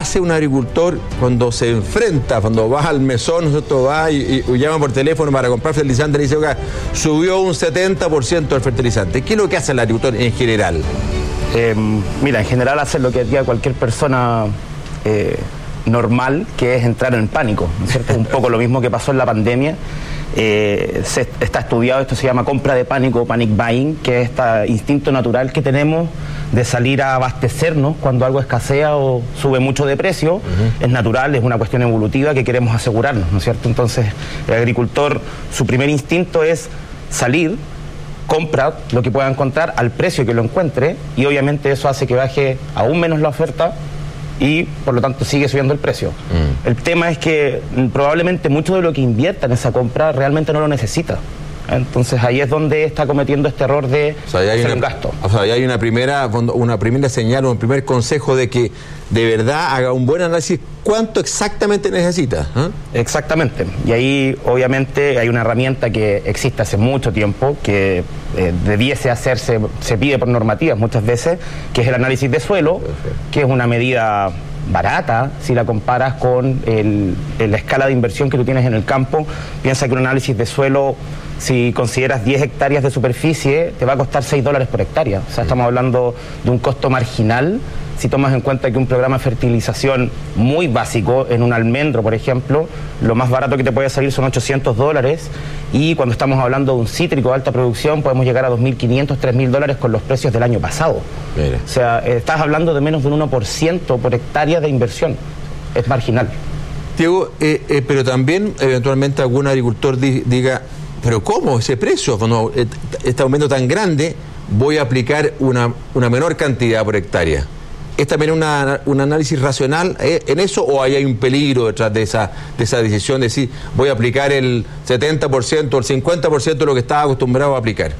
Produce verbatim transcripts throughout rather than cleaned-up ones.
hace un agricultor cuando se enfrenta, cuando va al mesón, nosotros va y, y, y llama por teléfono para comprar fertilizante y dice, oiga, subió un setenta por ciento el fertilizante? ¿Qué es lo que hace el agricultor en general? Eh, mira, en general hace lo que haría cualquier persona eh, normal, que es entrar en pánico, ¿no es cierto? Un poco lo mismo que pasó en la pandemia. Eh, se, está estudiado, esto se llama compra de pánico, panic buying, que es este instinto natural que tenemos de salir a abastecernos cuando algo escasea o sube mucho de precio. Uh-huh. Es natural, es una cuestión evolutiva que queremos asegurarnos, ¿no es cierto? Entonces, el agricultor, su primer instinto es salir, compra lo que pueda encontrar al precio que lo encuentre, y obviamente eso hace que baje aún menos la oferta y por lo tanto sigue subiendo el precio. Mm. El tema es que probablemente mucho de lo que invierta en esa compra realmente no lo necesita. Entonces ahí es donde está cometiendo este error de o sea, hacer una, un gasto. O sea, ahí hay una primera, una primera señal, un primer consejo de que de verdad haga un buen análisis cuánto exactamente necesita. ¿eh? Exactamente. Y ahí obviamente hay una herramienta que existe hace mucho tiempo, que eh, debiese hacerse, se pide por normativas muchas veces, que es el análisis de suelo. Perfecto. Que es una medida barata si la comparas con el, la escala de inversión que tú tienes en el campo. Piensa que un análisis de suelo, si consideras diez hectáreas de superficie, te va a costar seis dólares por hectárea. O sea, estamos hablando de un costo marginal si tomas en cuenta que un programa de fertilización muy básico, en un almendro, por ejemplo, lo más barato que te puede salir son ochocientos dólares, y cuando estamos hablando de un cítrico de alta producción podemos llegar a dos mil quinientos, tres mil dólares con los precios del año pasado. Mira. O sea, estás hablando de menos de un uno por ciento por hectárea de inversión. Es marginal. Diego, eh, eh, pero también eventualmente algún agricultor di, diga, pero ¿cómo ese precio? Cuando eh, este aumento tan grande, voy a aplicar una, una menor cantidad por hectárea. ¿Es también una, un análisis racional eh, en eso, o ahí hay un peligro detrás de esa, de esa decisión de decir, voy a aplicar el setenta por ciento o el cincuenta por ciento de lo que estaba acostumbrado a aplicar?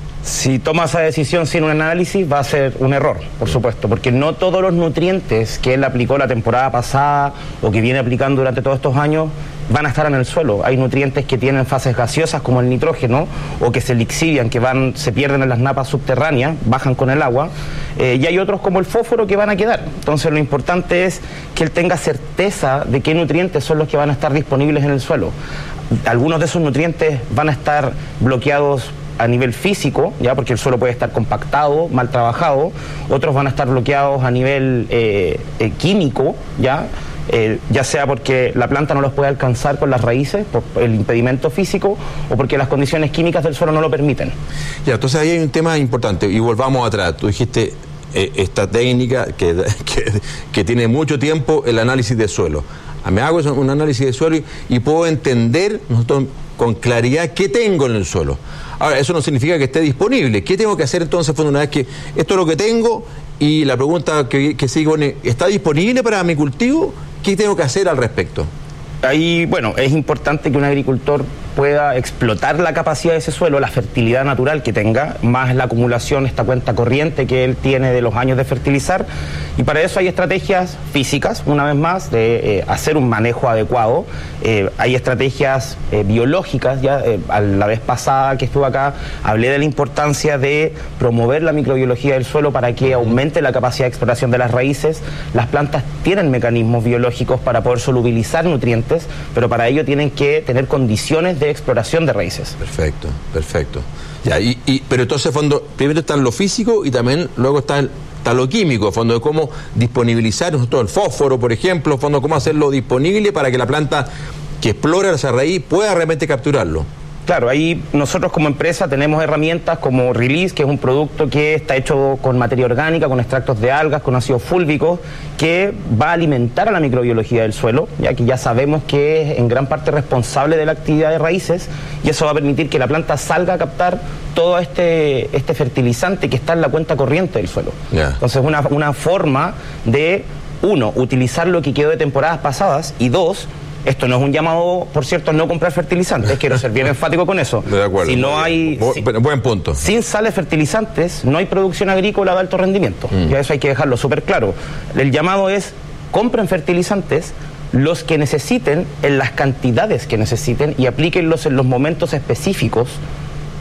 Si tomas esa decisión sin un análisis va a ser un error, por supuesto, porque no todos los nutrientes que él aplicó la temporada pasada o que viene aplicando durante todos estos años van a estar en el suelo. Hay nutrientes que tienen fases gaseosas como el nitrógeno, o que se lixivian, que van, se pierden en las napas subterráneas, bajan con el agua, eh, y hay otros como el fósforo que van a quedar. Entonces lo importante es que él tenga certeza de qué nutrientes son los que van a estar disponibles en el suelo. Algunos de esos nutrientes van a estar bloqueados a nivel físico, ya, porque el suelo puede estar compactado, mal trabajado. Otros van a estar bloqueados a nivel eh, eh, químico, ya, eh, ya sea porque la planta no los puede alcanzar con las raíces, por el impedimento físico, o porque las condiciones químicas del suelo no lo permiten. Ya, entonces ahí hay un tema importante, y volvamos atrás. Tú dijiste eh, esta técnica que, que, que tiene mucho tiempo, el análisis de suelo. Me hago un análisis de suelo y, y puedo entender nosotros con claridad qué tengo en el suelo. Ahora, eso no significa que esté disponible. ¿Qué tengo que hacer entonces una vez que esto es lo que tengo? Y la pregunta que, que sigue, ¿está disponible para mi cultivo? ¿Qué tengo que hacer al respecto? Ahí, bueno, es importante que un agricultor pueda explotar la capacidad de ese suelo, la fertilidad natural que tenga, más la acumulación, esta cuenta corriente que él tiene de los años de fertilizar, y para eso hay estrategias físicas, una vez más, de eh, hacer un manejo adecuado. Eh, hay estrategias eh, biológicas. Ya eh, a la vez pasada que estuve acá hablé de la importancia de promover la microbiología del suelo para que aumente la capacidad de exploración de las raíces. Las plantas tienen mecanismos biológicos para poder solubilizar nutrientes, pero para ello tienen que tener condiciones de exploración de raíces. Perfecto, perfecto. Ya, y, y, pero entonces, fondo, primero está lo físico y también luego está, el, está lo químico, fondo, de cómo disponibilizar todo el fósforo, por ejemplo, fondo, cómo hacerlo disponible para que la planta que explora esa raíz pueda realmente capturarlo. Claro, ahí nosotros como empresa tenemos herramientas como Release, que es un producto que está hecho con materia orgánica, con extractos de algas, con ácido fúlvico, que va a alimentar a la microbiología del suelo, ya que ya sabemos que es en gran parte responsable de la actividad de raíces, y eso va a permitir que la planta salga a captar todo este, este fertilizante que está en la cuenta corriente del suelo. Yeah. Entonces, una, una forma de, uno, utilizar lo que quedó de temporadas pasadas, y dos, esto no es un llamado, por cierto, a no comprar fertilizantes, quiero ser bien enfático con eso. De acuerdo. Si no hay, Bu si, buen punto. Sin sales fertilizantes no hay producción agrícola de alto rendimiento. Mm. Ya eso hay que dejarlo súper claro. El llamado es, compren fertilizantes los que necesiten, en las cantidades que necesiten, y aplíquenlos en los momentos específicos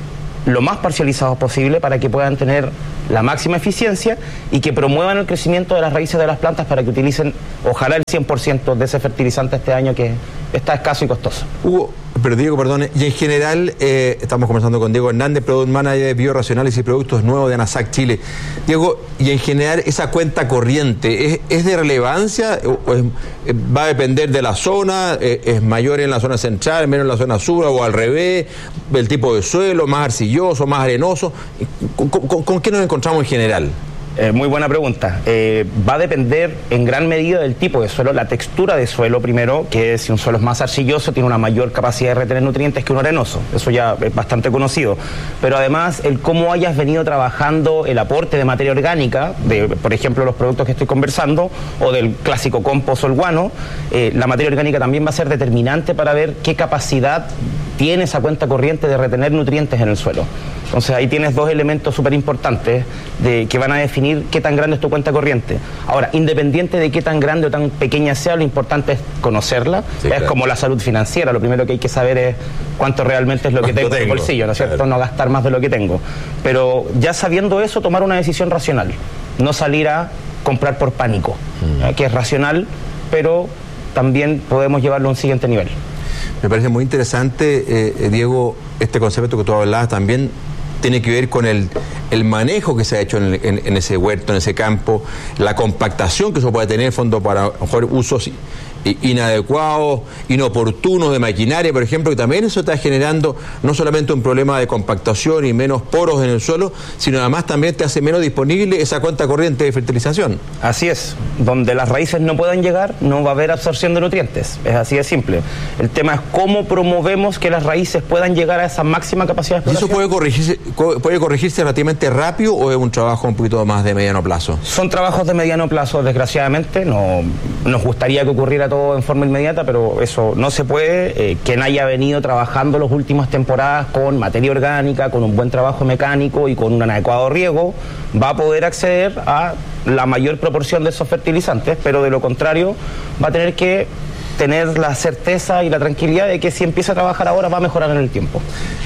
lo más parcializados posible para que puedan tener la máxima eficiencia y que promuevan el crecimiento de las raíces de las plantas para que utilicen, ojalá, el cien por ciento de ese fertilizante este año que está escaso y costoso. Hugo, pero Diego, perdone, y en general, eh, estamos conversando con Diego Hernández, Product Manager de Bioracionales y Productos Nuevos de ANASAC Chile. Diego, y en general, esa cuenta corriente, ¿es, es de relevancia? ¿O es, va a depender de la zona? ¿Es mayor en la zona central, menos en la zona sur, o al revés? ¿El tipo de suelo, más arcilloso, más arenoso? ¿Con, con, con qué nos encontramos en general? Eh, muy buena pregunta. Eh, va a depender en gran medida del tipo de suelo, la textura de suelo primero, que si un suelo es más arcilloso tiene una mayor capacidad de retener nutrientes que un arenoso, eso ya es bastante conocido, pero además el cómo hayas venido trabajando el aporte de materia orgánica, de por ejemplo los productos que estoy conversando, o del clásico compost o el guano, eh, la materia orgánica también va a ser determinante para ver qué capacidad tiene esa cuenta corriente de retener nutrientes en el suelo. Entonces ahí tienes dos elementos súper importantes de, que van a definir qué tan grande es tu cuenta corriente. Ahora, independiente de qué tan grande o tan pequeña sea, lo importante es conocerla. Sí, es claro. Como la salud financiera, lo primero que hay que saber es cuánto realmente es lo que tengo, tengo en el bolsillo, ¿no es cierto? Claro. No gastar más de lo que tengo. Pero ya sabiendo eso, tomar una decisión racional, no salir a comprar por pánico, mm. ¿eh? Que es racional, pero también podemos llevarlo a un siguiente nivel. Me parece muy interesante, eh, Diego, este concepto que tú hablabas también tiene que ver con el, el manejo que se ha hecho en, en, en ese huerto, en ese campo, la compactación que eso puede tener en fondo para a lo mejor usos inadecuados, inoportunos de maquinaria, por ejemplo, que también eso está generando no solamente un problema de compactación y menos poros en el suelo, sino además también te hace menos disponible esa cuenta corriente de fertilización. Así es, donde las raíces no puedan llegar, no va a haber absorción de nutrientes, es así de simple. El tema es cómo promovemos que las raíces puedan llegar a esa máxima capacidad de explotación. ¿Y eso puede corregirse, puede corregirse relativamente rápido o es un trabajo un poquito más de mediano plazo? Son trabajos de mediano plazo, desgraciadamente, no nos gustaría que ocurriera todo en forma inmediata, pero eso no se puede. Eh, quien haya venido trabajando las últimas temporadas con materia orgánica, con un buen trabajo mecánico y con un adecuado riego, va a poder acceder a la mayor proporción de esos fertilizantes, pero de lo contrario va a tener que tener la certeza y la tranquilidad de que si empieza a trabajar ahora va a mejorar en el tiempo.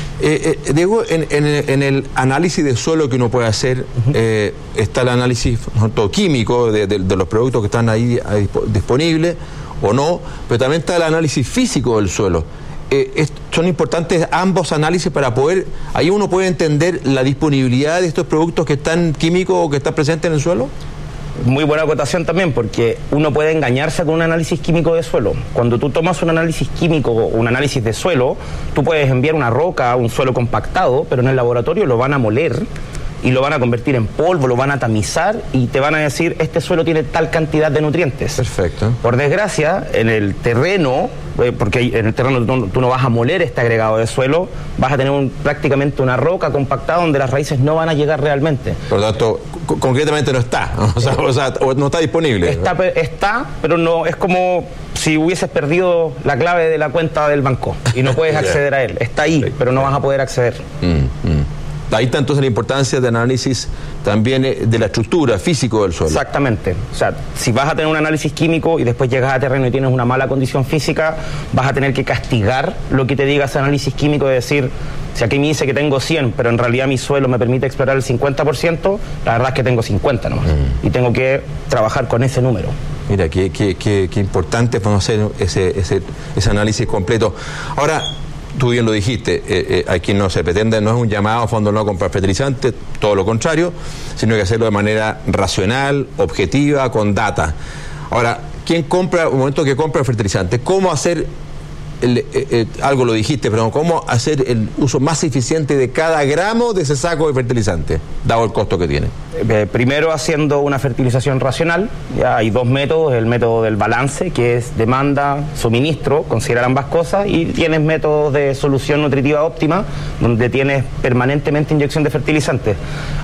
Eh, eh, Diego, en, en, en el análisis de suelo que uno puede hacer, uh-huh. eh, está el análisis no, químico de, de, de los productos que están ahí disponibles o no, pero también está el análisis físico del suelo. Eh, es, son importantes ambos análisis para poder, ahí uno puede entender la disponibilidad de estos productos que están químicos o que están presentes en el suelo. Muy buena acotación también, porque uno puede engañarse con un análisis químico de suelo. Cuando tú tomas un análisis químico o un análisis de suelo, tú puedes enviar una roca a un suelo compactado, pero en el laboratorio lo van a moler y lo van a convertir en polvo, lo van a tamizar y te van a decir, este suelo tiene tal cantidad de nutrientes. Perfecto. Por desgracia, en el terreno, eh, porque en el terreno tú, tú no vas a moler este agregado de suelo, vas a tener un, prácticamente una roca compactada donde las raíces no van a llegar realmente. Por lo tanto, concretamente no está, o sea, o sea, no está disponible. Está, está, pero no es como si hubieses perdido la clave de la cuenta del banco y no puedes acceder a él. Está ahí, pero no vas a poder acceder. Mm, mm. Ahí está entonces la importancia del análisis también de la estructura físico del suelo. Exactamente. O sea, si vas a tener un análisis químico y después llegas a terreno y tienes una mala condición física, vas a tener que castigar lo que te diga ese análisis químico de decir, si aquí me dice que tengo cien, pero en realidad mi suelo me permite explorar el cincuenta por ciento, la verdad es que tengo cincuenta nomás. Mm. Y tengo que trabajar con ese número. Mira, qué, qué, qué, qué importante conocer ese, ese, ese análisis completo. Ahora, tú bien lo dijiste, eh, eh, aquí no se pretende, no es un llamado a fondo no a comprar fertilizantes, todo lo contrario, sino que hacerlo de manera racional, objetiva, con data. Ahora, ¿quién compra, un momento que compra fertilizantes, cómo hacer, el, eh, eh, algo lo dijiste, pero cómo hacer el uso más eficiente de cada gramo de ese saco de fertilizante, dado el costo que tiene? Eh, primero haciendo una fertilización racional. Ya hay dos métodos, el método del balance, que es demanda, suministro, considerar ambas cosas, y tienes métodos de solución nutritiva óptima, donde tienes permanentemente inyección de fertilizantes.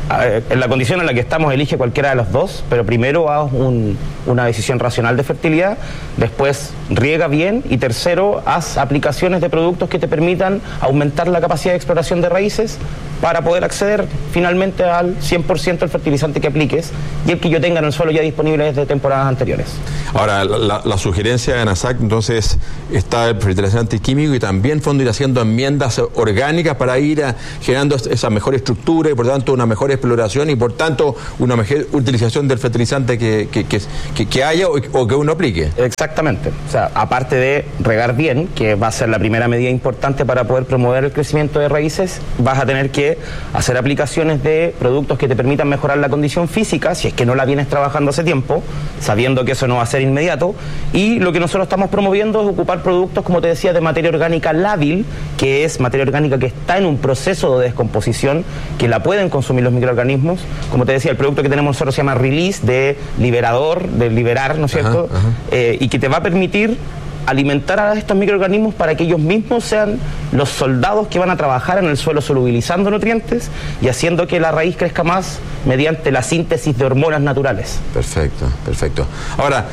en la condición en la que estamos, elige cualquiera de los dos, pero primero haz un, una decisión racional de fertilidad, después riega bien y tercero, haz aplicaciones de productos que te permitan aumentar la capacidad de exploración de raíces para poder acceder finalmente al cien por ciento del fertilizante que apliques y el que yo tenga en el suelo ya disponible desde temporadas anteriores. Ahora, la, la sugerencia de ANASAC, entonces, está el fertilizante químico y también fondo ir haciendo enmiendas orgánicas para ir a, generando esa mejor estructura y por tanto una mejor exploración y por tanto una mejor utilización del fertilizante que, que, que, que, que haya o, o que uno aplique. Exactamente. O sea, aparte de regar bien, que va a ser la primera medida importante para poder promover el crecimiento de raíces, vas a tener que hacer aplicaciones de productos que te permitan mejorar la condición física, si es que no la vienes trabajando hace tiempo, sabiendo que eso no va a ser inmediato, y lo que nosotros estamos promoviendo es ocupar productos, como te decía, de materia orgánica lábil, que es materia orgánica que está en un proceso de descomposición, que la pueden consumir los microorganismos. Como te decía, el producto que tenemos nosotros se llama Release, de liberador, de liberar, ¿no es cierto? Ajá, ajá. Eh, y que te va a permitir alimentar a estos microorganismos para que ellos mismos sean los soldados que van a trabajar en el suelo solubilizando nutrientes y haciendo que la raíz crezca más mediante la síntesis de hormonas naturales. Perfecto, perfecto. Ahora,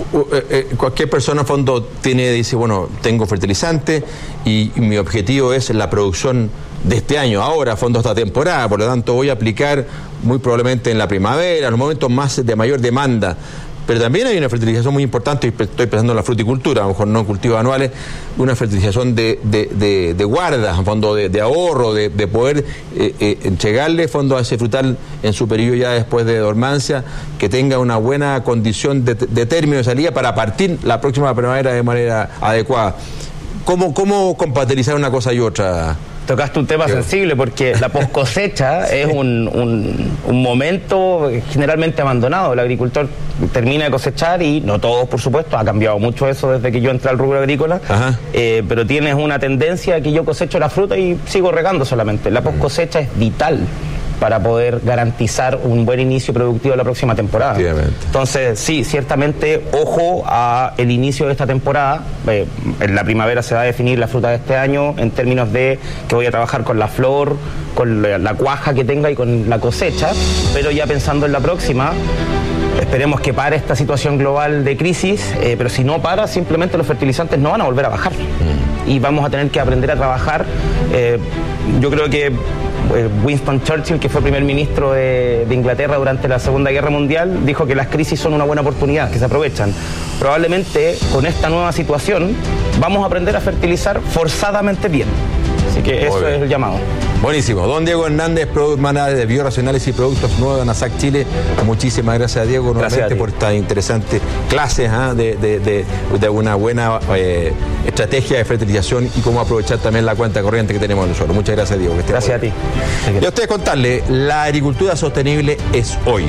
cualquier persona en fondo tiene, dice, bueno, tengo fertilizante y mi objetivo es la producción de este año, ahora, a fondo esta temporada, por lo tanto voy a aplicar muy probablemente en la primavera, en los momentos más de mayor demanda. Pero también hay una fertilización muy importante, y estoy pensando en la fruticultura, a lo mejor no en cultivos anuales, una fertilización de, de, de, de guarda, en fondo de, de ahorro, de, de poder eh, eh, entregarle fondo a ese frutal en su periodo ya después de dormancia, que tenga una buena condición de, de término de salida para partir la próxima primavera de manera adecuada. ¿Cómo, cómo compatibilizar una cosa y otra? Tocaste un tema sí. sensible porque la poscosecha sí. es un, un, un momento generalmente abandonado. El agricultor termina de cosechar y no todos, por supuesto, ha cambiado mucho eso desde que yo entré al rubro agrícola, eh, pero tienes una tendencia a que yo cosecho la fruta y sigo regando solamente. La poscosecha es vital para poder garantizar un buen inicio productivo de la próxima temporada. Entonces, sí, ciertamente, ojo a el inicio de esta temporada. Eh, en la primavera se va a definir la fruta de este año en términos de que voy a trabajar con la flor, con la, la cuaja que tenga y con la cosecha, pero ya pensando en la próxima, esperemos que pare esta situación global de crisis, eh, pero si no para, simplemente los fertilizantes no van a volver a bajar. Mm. Y vamos a tener que aprender a trabajar. Eh, yo creo que Winston Churchill, que fue primer ministro de, de Inglaterra durante la Segunda Guerra Mundial, dijo que las crisis son una buena oportunidad, que se aprovechan. Probablemente con esta nueva situación vamos a aprender a fertilizar forzadamente bien. Así que eso es el llamado. Buenísimo. Don Diego Hernández, Product Manager de Bioracionales y Productos Nuevos de ANASAC Chile. Muchísimas gracias, Diego, nuevamente por esta interesante clase ¿eh? de, de, de, de una buena eh, estrategia de fertilización y cómo aprovechar también la cuenta corriente que tenemos en el suelo. Muchas gracias, Diego. Que gracias a ti. Y a ustedes contarle, la agricultura sostenible es hoy.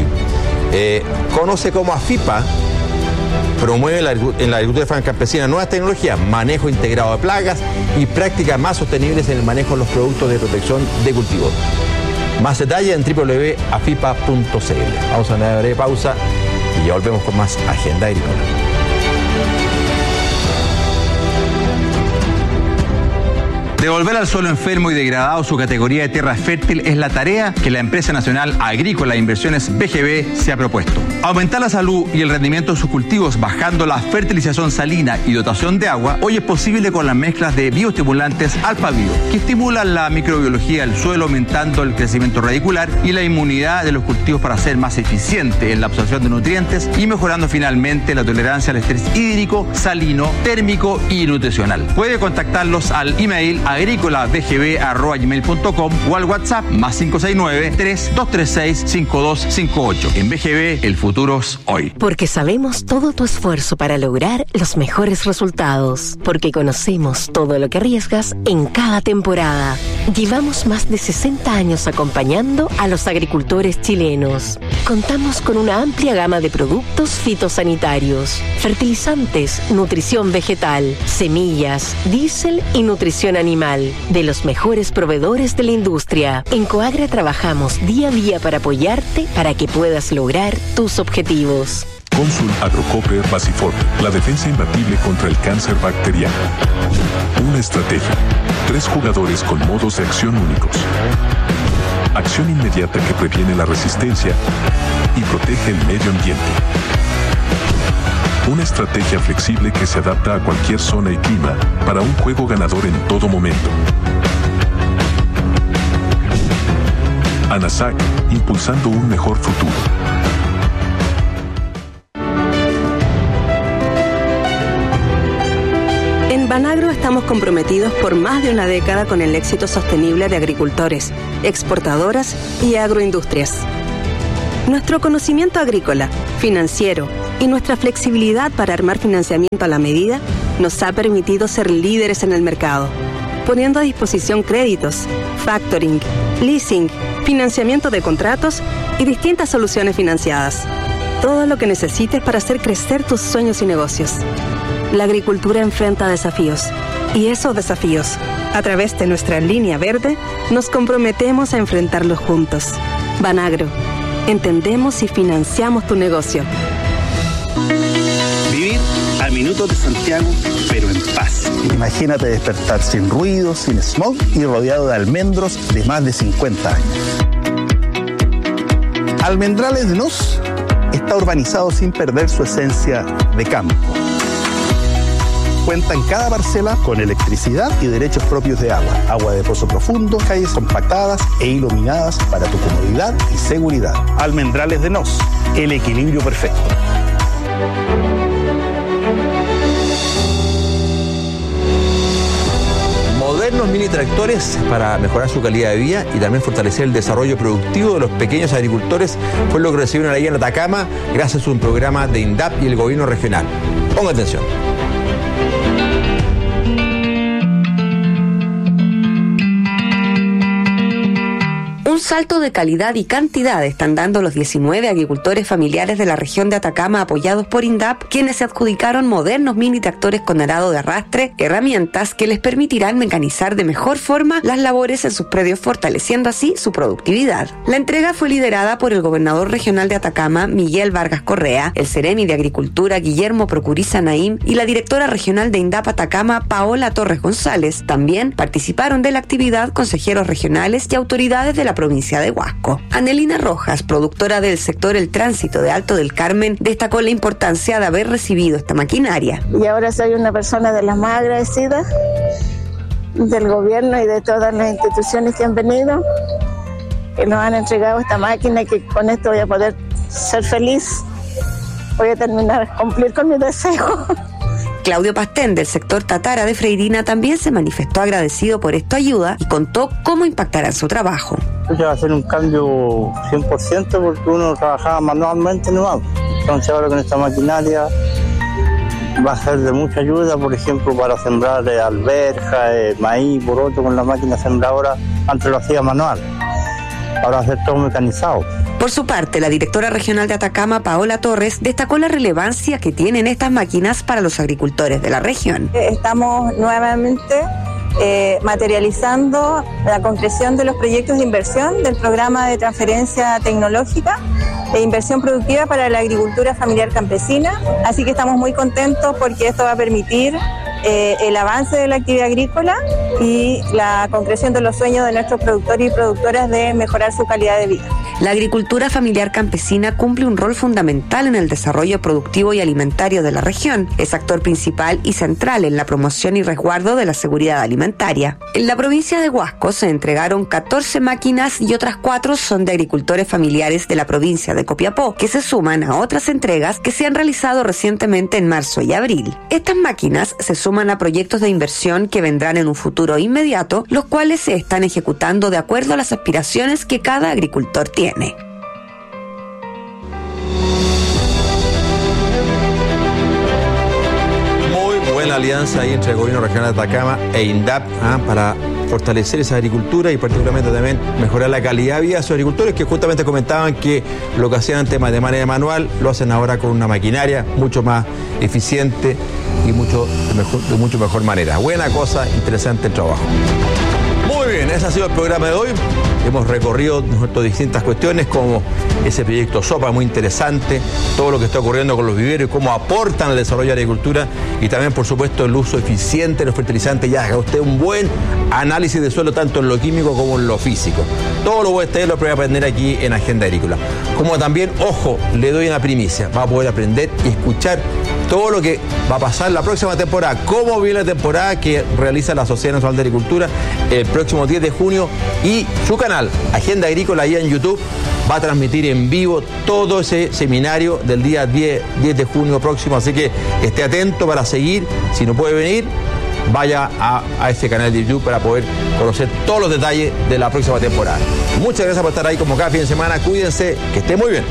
Eh, conoce cómo AFIPA promueve la, en la agricultura franca campesina nuevas tecnologías, manejo integrado de plagas y prácticas más sostenibles en el manejo de los productos de protección de cultivos. Más detalles en doble u doble u doble u punto afipa punto c l. Vamos a una breve pausa y ya volvemos con más Agenda Agrícola. Devolver al suelo enfermo y degradado su categoría de tierra fértil es la tarea que la empresa nacional agrícola e inversiones B G B se ha propuesto. Aumentar la salud y el rendimiento de sus cultivos bajando la fertilización salina y dotación de agua hoy es posible con las mezclas de bioestimulantes Alpha-Bio, que estimulan la microbiología del suelo aumentando el crecimiento radicular y la inmunidad de los cultivos para ser más eficiente en la absorción de nutrientes y mejorando finalmente la tolerancia al estrés hídrico, salino, térmico y nutricional. Puede contactarlos al email agrícola b g b arroba gmail punto com o al WhatsApp más cinco seis nueve, tres dos tres seis, cinco dos cinco ocho. En B G B, el futuro es hoy. Porque sabemos todo tu esfuerzo para lograr los mejores resultados. Porque conocemos todo lo que arriesgas en cada temporada. Llevamos más de sesenta años acompañando a los agricultores chilenos. Contamos con una amplia gama de productos fitosanitarios, fertilizantes, nutrición vegetal, semillas, diésel y nutrición animal, de los mejores proveedores de la industria. En Coagra trabajamos día a día para apoyarte para que puedas lograr tus objetivos. Consul Agrocopper Basifor, la defensa imbatible contra el cáncer bacteriano. Una estrategia. Tres jugadores con modos de acción únicos. acción inmediata que previene la resistencia y protege el medio ambiente. Una estrategia flexible que se adapta a cualquier zona y clima para un juego ganador en todo momento. ANASAC, impulsando un mejor futuro. En Banagro estamos comprometidos por más de una década con el éxito sostenible de agricultores, exportadoras y agroindustrias. Nuestro conocimiento agrícola, financiero y nuestra flexibilidad para armar financiamiento a la medida nos ha permitido ser líderes en el mercado, poniendo a disposición créditos, factoring, leasing, financiamiento de contratos y distintas soluciones financiadas. Todo lo que necesites para hacer crecer tus sueños y negocios. La agricultura enfrenta desafíos y esos desafíos, a través de nuestra línea verde, nos comprometemos a enfrentarlos juntos. Banagro, entendemos y financiamos tu negocio. Vivir a minutos de Santiago, pero en paz. Imagínate despertar sin ruido, sin smog y rodeado de almendros de más de cincuenta años. Almendrales de Nos está urbanizado sin perder su esencia de campo. Cuenta en cada parcela con electricidad y derechos propios de agua, agua de pozo profundo, calles compactadas e iluminadas para tu comodidad y seguridad. Almendrales de Nos, el equilibrio perfecto. Modernos mini tractores para mejorar su calidad de vida y también fortalecer el desarrollo productivo de los pequeños agricultores fue lo que recibieron allí en Atacama gracias a un programa de INDAP y el gobierno regional. Ponga atención. Un salto de calidad y cantidad están dando los diecinueve agricultores familiares de la región de Atacama apoyados por INDAP, quienes se adjudicaron modernos mini tractores con arado de arrastre, herramientas que les permitirán mecanizar de mejor forma las labores en sus predios, fortaleciendo así su productividad. La entrega fue liderada por el gobernador regional de Atacama, Miguel Vargas Correa, el Ceremi de Agricultura, Guillermo Procuriza Naim, y la directora regional de INDAP Atacama, Paola Torres González. También participaron de la actividad consejeros regionales y autoridades de la provincia de Huasco. Anelina Rojas, productora del sector El Tránsito de Alto del Carmen, destacó la importancia de haber recibido esta maquinaria. Y ahora soy una persona de las más agradecidas del gobierno y de todas las instituciones que han venido, que nos han entregado esta máquina y que con esto voy a poder ser feliz. Voy a terminar, cumplir con mi deseo. Claudio Pastén, del sector Tatara de Freirina, también se manifestó agradecido por esta ayuda y contó cómo impactará su trabajo. Ya va a ser un cambio cien por ciento porque uno trabajaba manualmente nomás. Entonces ahora con esta maquinaria va a ser de mucha ayuda, por ejemplo, para sembrar eh, alberja, eh, maíz, poroto con la máquina sembradora. Antes lo hacía manual, ahora va a ser todo mecanizado. Por su parte, la directora regional de Atacama, Paola Torres, destacó la relevancia que tienen estas máquinas para los agricultores de la región. Estamos nuevamente eh, materializando la concreción de los proyectos de inversión del programa de transferencia tecnológica e inversión productiva para la agricultura familiar campesina. Así que estamos muy contentos porque esto va a permitir eh, el avance de la actividad agrícola y la concreción de los sueños de nuestros productores y productoras de mejorar su calidad de vida. La agricultura familiar campesina cumple un rol fundamental en el desarrollo productivo y alimentario de la región. Es actor principal y central en la promoción y resguardo de la seguridad alimentaria. En la provincia de Huasco se entregaron catorce máquinas y otras cuatro son de agricultores familiares de la provincia de Copiapó, que se suman a otras entregas que se han realizado recientemente en marzo y abril. Estas máquinas se suman a proyectos de inversión que vendrán en un futuro inmediato, los cuales se están ejecutando de acuerdo a las aspiraciones que cada agricultor tiene. Muy buena alianza ahí entre el gobierno regional de Atacama e INDAP ¿ah? para fortalecer esa agricultura y particularmente también mejorar la calidad de vida de esos agricultores que justamente comentaban que lo que hacían antes de manera manual lo hacen ahora con una maquinaria mucho más eficiente y mucho de, mejor, de mucho mejor manera. Buena cosa, interesante el trabajo. Muy bien. bien, ese ha sido el programa de hoy. Hemos recorrido nuestras distintas cuestiones, como ese proyecto SOPA muy interesante, todo lo que está ocurriendo con los viveros y cómo aportan al desarrollo de la agricultura, y también, por supuesto, el uso eficiente de los fertilizantes. Ya haga usted un buen análisis de suelo, tanto en lo químico como en lo físico. Todo lo usted lo puede aprender aquí en Agenda Agrícola. Como también, ojo, le doy una primicia, va a poder aprender y escuchar todo lo que va a pasar la próxima temporada, cómo viene la temporada que realiza la Sociedad Nacional de Agricultura el próximo diez de junio, y su canal Agenda Agrícola ahí en YouTube va a transmitir en vivo todo ese seminario del día diez de junio próximo, así que esté atento para seguir. Si no puede venir, vaya a, a este canal de YouTube para poder conocer todos los detalles de la próxima temporada. Muchas gracias por estar ahí como cada fin de semana, cuídense, que esté muy bien.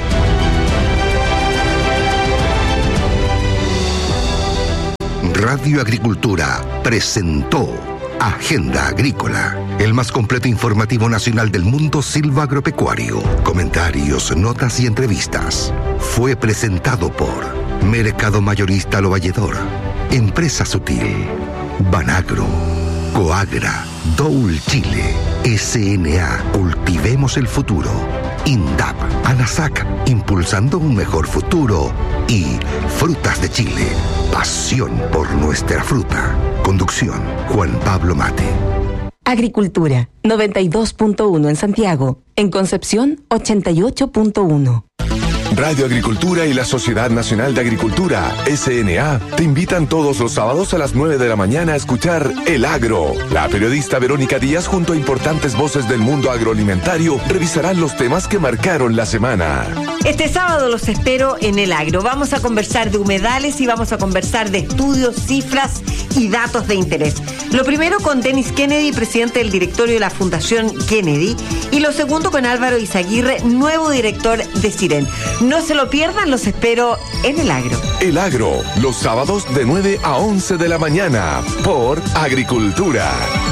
Radio Agricultura presentó Agenda Agrícola, el más completo informativo nacional del mundo silvagropecuario. Comentarios, notas y entrevistas. Fue presentado por Mercado Mayorista Lo Valledor, Empresa Sutil, Banagro, Coagra, Doul Chile, S N A, Cultivemos el Futuro, INDAP, ANASAC, impulsando un mejor futuro, y Frutas de Chile, pasión por nuestra fruta. Conducción, Juan Pablo Mate. Agricultura, noventa y dos punto uno en Santiago. En Concepción, ochenta y ocho punto uno. Radio Agricultura y la Sociedad Nacional de Agricultura, S N A, te invitan todos los sábados a las nueve de la mañana a escuchar El Agro. La periodista Verónica Díaz, junto a importantes voces del mundo agroalimentario, revisarán los temas que marcaron la semana. Este sábado los espero en El Agro. Vamos a conversar de humedales y vamos a conversar de estudios, cifras y datos de interés. Lo primero con Dennis Kennedy, presidente del directorio de la Fundación Kennedy, y lo segundo con Álvaro Izaguirre, nuevo director de Siren. No se lo pierdan, los espero en El Agro. El Agro, los sábados de nueve a once de la mañana, por Agricultura.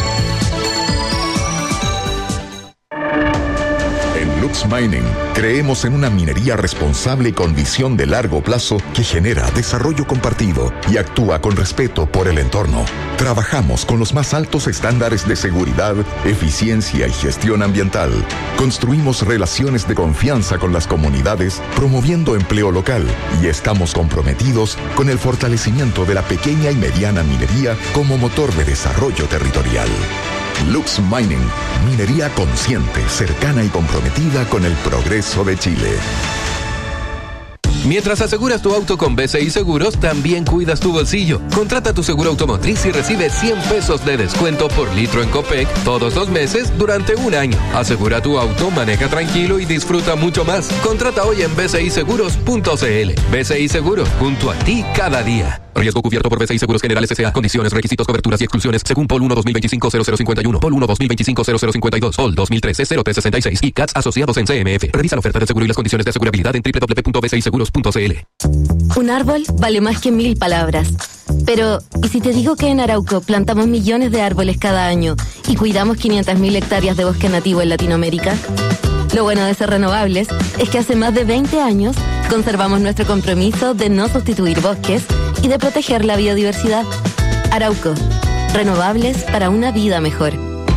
En Lux Mining creemos en una minería responsable con visión de largo plazo que genera desarrollo compartido y actúa con respeto por el entorno. Trabajamos con los más altos estándares de seguridad, eficiencia y gestión ambiental. Construimos relaciones de confianza con las comunidades, promoviendo empleo local, y estamos comprometidos con el fortalecimiento de la pequeña y mediana minería como motor de desarrollo territorial. Lux Mining, minería consciente, cercana y comprometida con el progreso de Chile. Mientras aseguras tu auto con B C I Seguros, también cuidas tu bolsillo. Contrata tu seguro automotriz y recibe cien pesos de descuento por litro en Copec todos los meses durante un año. Asegura tu auto, maneja tranquilo y disfruta mucho más. Contrata hoy en b c i seguros punto c l. B C I Seguros, junto a ti cada día. Riesgo cubierto por B C I Seguros Generales S A. Condiciones, requisitos, coberturas y exclusiones según P O L uno dos mil veinticinco cero cero cincuenta y uno, P O L uno dos mil veinticinco cero cero cincuenta y dos, P O L dos mil trece cero tres sesenta y seis y C A T S asociados en C M F. Revisa la oferta de seguro y las condiciones de asegurabilidad en doble u doble u doble u punto b c i seguros punto c l. Un árbol vale más que mil palabras. Pero, ¿y si te digo que en Arauco plantamos millones de árboles cada año y cuidamos quinientas mil hectáreas de bosque nativo en Latinoamérica? Lo bueno de ser renovables es que hace más de veinte años conservamos nuestro compromiso de no sustituir bosques y de proteger la biodiversidad. Arauco, renovables para una vida mejor.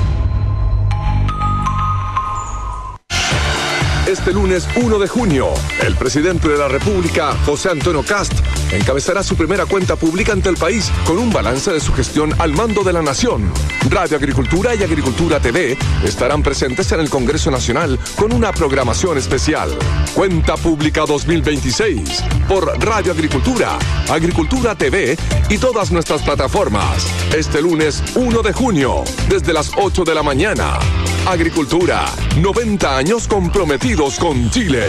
Este lunes uno de junio, el presidente de la República, José Antonio Kast, encabezará su primera cuenta pública ante el país con un balance de su gestión al mando de la nación. Radio Agricultura y Agricultura T V estarán presentes en el Congreso Nacional con una programación especial. Cuenta Pública dos mil veintiséis por Radio Agricultura, Agricultura T V y todas nuestras plataformas. Este lunes uno de junio, desde las ocho de la mañana. Agricultura, noventa años comprometidos con Chile.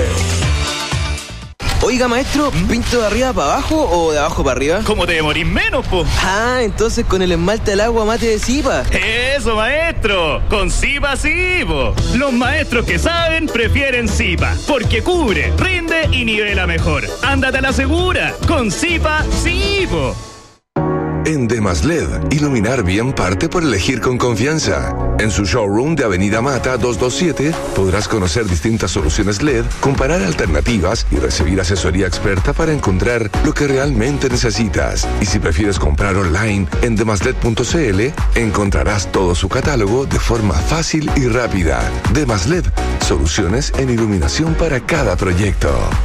Oiga, maestro, ¿pinto de arriba para abajo o de abajo para arriba? ¿Cómo te demorís menos, po? Ah, entonces con el esmalte al agua mate de Zipa. ¡Eso, maestro! ¡Con Zipa sí, po! Los maestros que saben prefieren Zipa, porque cubre, rinde y nivela mejor. ¡Ándate a la segura! ¡Con Zipa sí, po! En Demas L E D, iluminar bien parte por elegir con confianza. En su showroom de Avenida Mata doscientos veintisiete podrás conocer distintas soluciones L E D, comparar alternativas y recibir asesoría experta para encontrar lo que realmente necesitas. Y si prefieres comprar online en demasled punto cl, encontrarás todo su catálogo de forma fácil y rápida. Demas L E D, soluciones en iluminación para cada proyecto.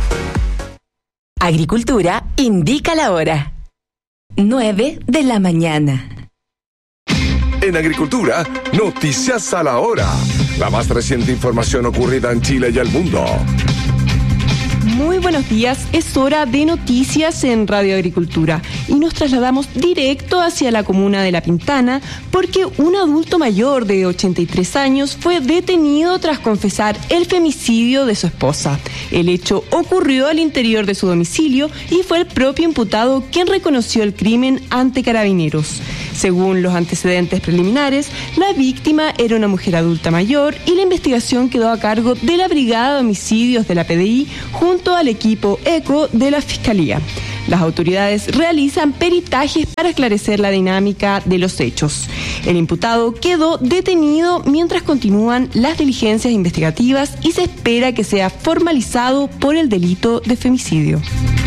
Agricultura indica la hora. nueve de la mañana. En Agricultura, noticias a la hora. La más reciente información ocurrida en Chile y el mundo. Muy buenos días, es hora de noticias en Radio Agricultura y nos trasladamos directo hacia la comuna de La Pintana porque un adulto mayor de ochenta y tres años fue detenido tras confesar el femicidio de su esposa. El hecho ocurrió al interior de su domicilio y fue el propio imputado quien reconoció el crimen ante Carabineros. Según los antecedentes preliminares, la víctima era una mujer adulta mayor y la investigación quedó a cargo de la Brigada de Homicidios de la P D I junto al equipo ECO de la Fiscalía. Las autoridades realizan peritajes para esclarecer la dinámica de los hechos. El imputado quedó detenido mientras continúan las diligencias investigativas y se espera que sea formalizado por el delito de femicidio.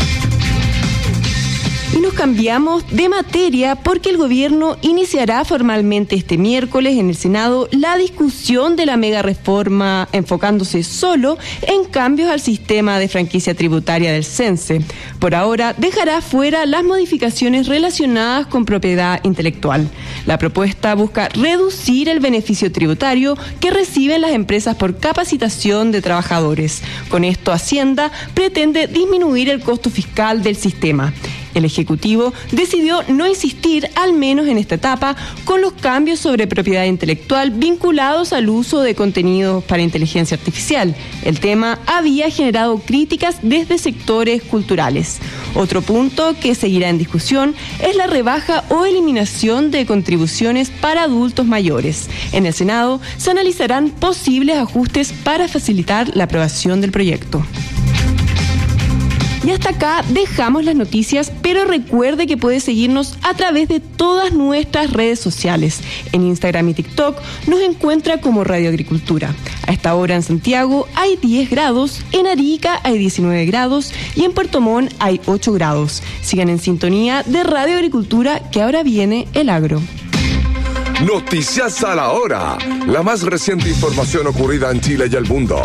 Y nos cambiamos de materia porque el gobierno iniciará formalmente este miércoles en el Senado la discusión de la mega reforma enfocándose solo en cambios al sistema de franquicia tributaria del CENSE. Por ahora dejará fuera las modificaciones relacionadas con propiedad intelectual. La propuesta busca reducir el beneficio tributario que reciben las empresas por capacitación de trabajadores. Con esto, Hacienda pretende disminuir el costo fiscal del sistema. El Ejecutivo decidió no insistir, al menos en esta etapa, con los cambios sobre propiedad intelectual vinculados al uso de contenidos para inteligencia artificial. El tema había generado críticas desde sectores culturales. Otro punto que seguirá en discusión es la rebaja o eliminación de contribuciones para adultos mayores. En el Senado se analizarán posibles ajustes para facilitar la aprobación del proyecto. Y hasta acá dejamos las noticias, pero recuerde que puede seguirnos a través de todas nuestras redes sociales. En Instagram y TikTok nos encuentra como Radio Agricultura. A esta hora en Santiago hay diez grados, en Arica hay diecinueve grados y en Puerto Montt hay ocho grados. Sigan en sintonía de Radio Agricultura, que ahora viene el agro. Noticias a la hora. La más reciente información ocurrida en Chile y el mundo.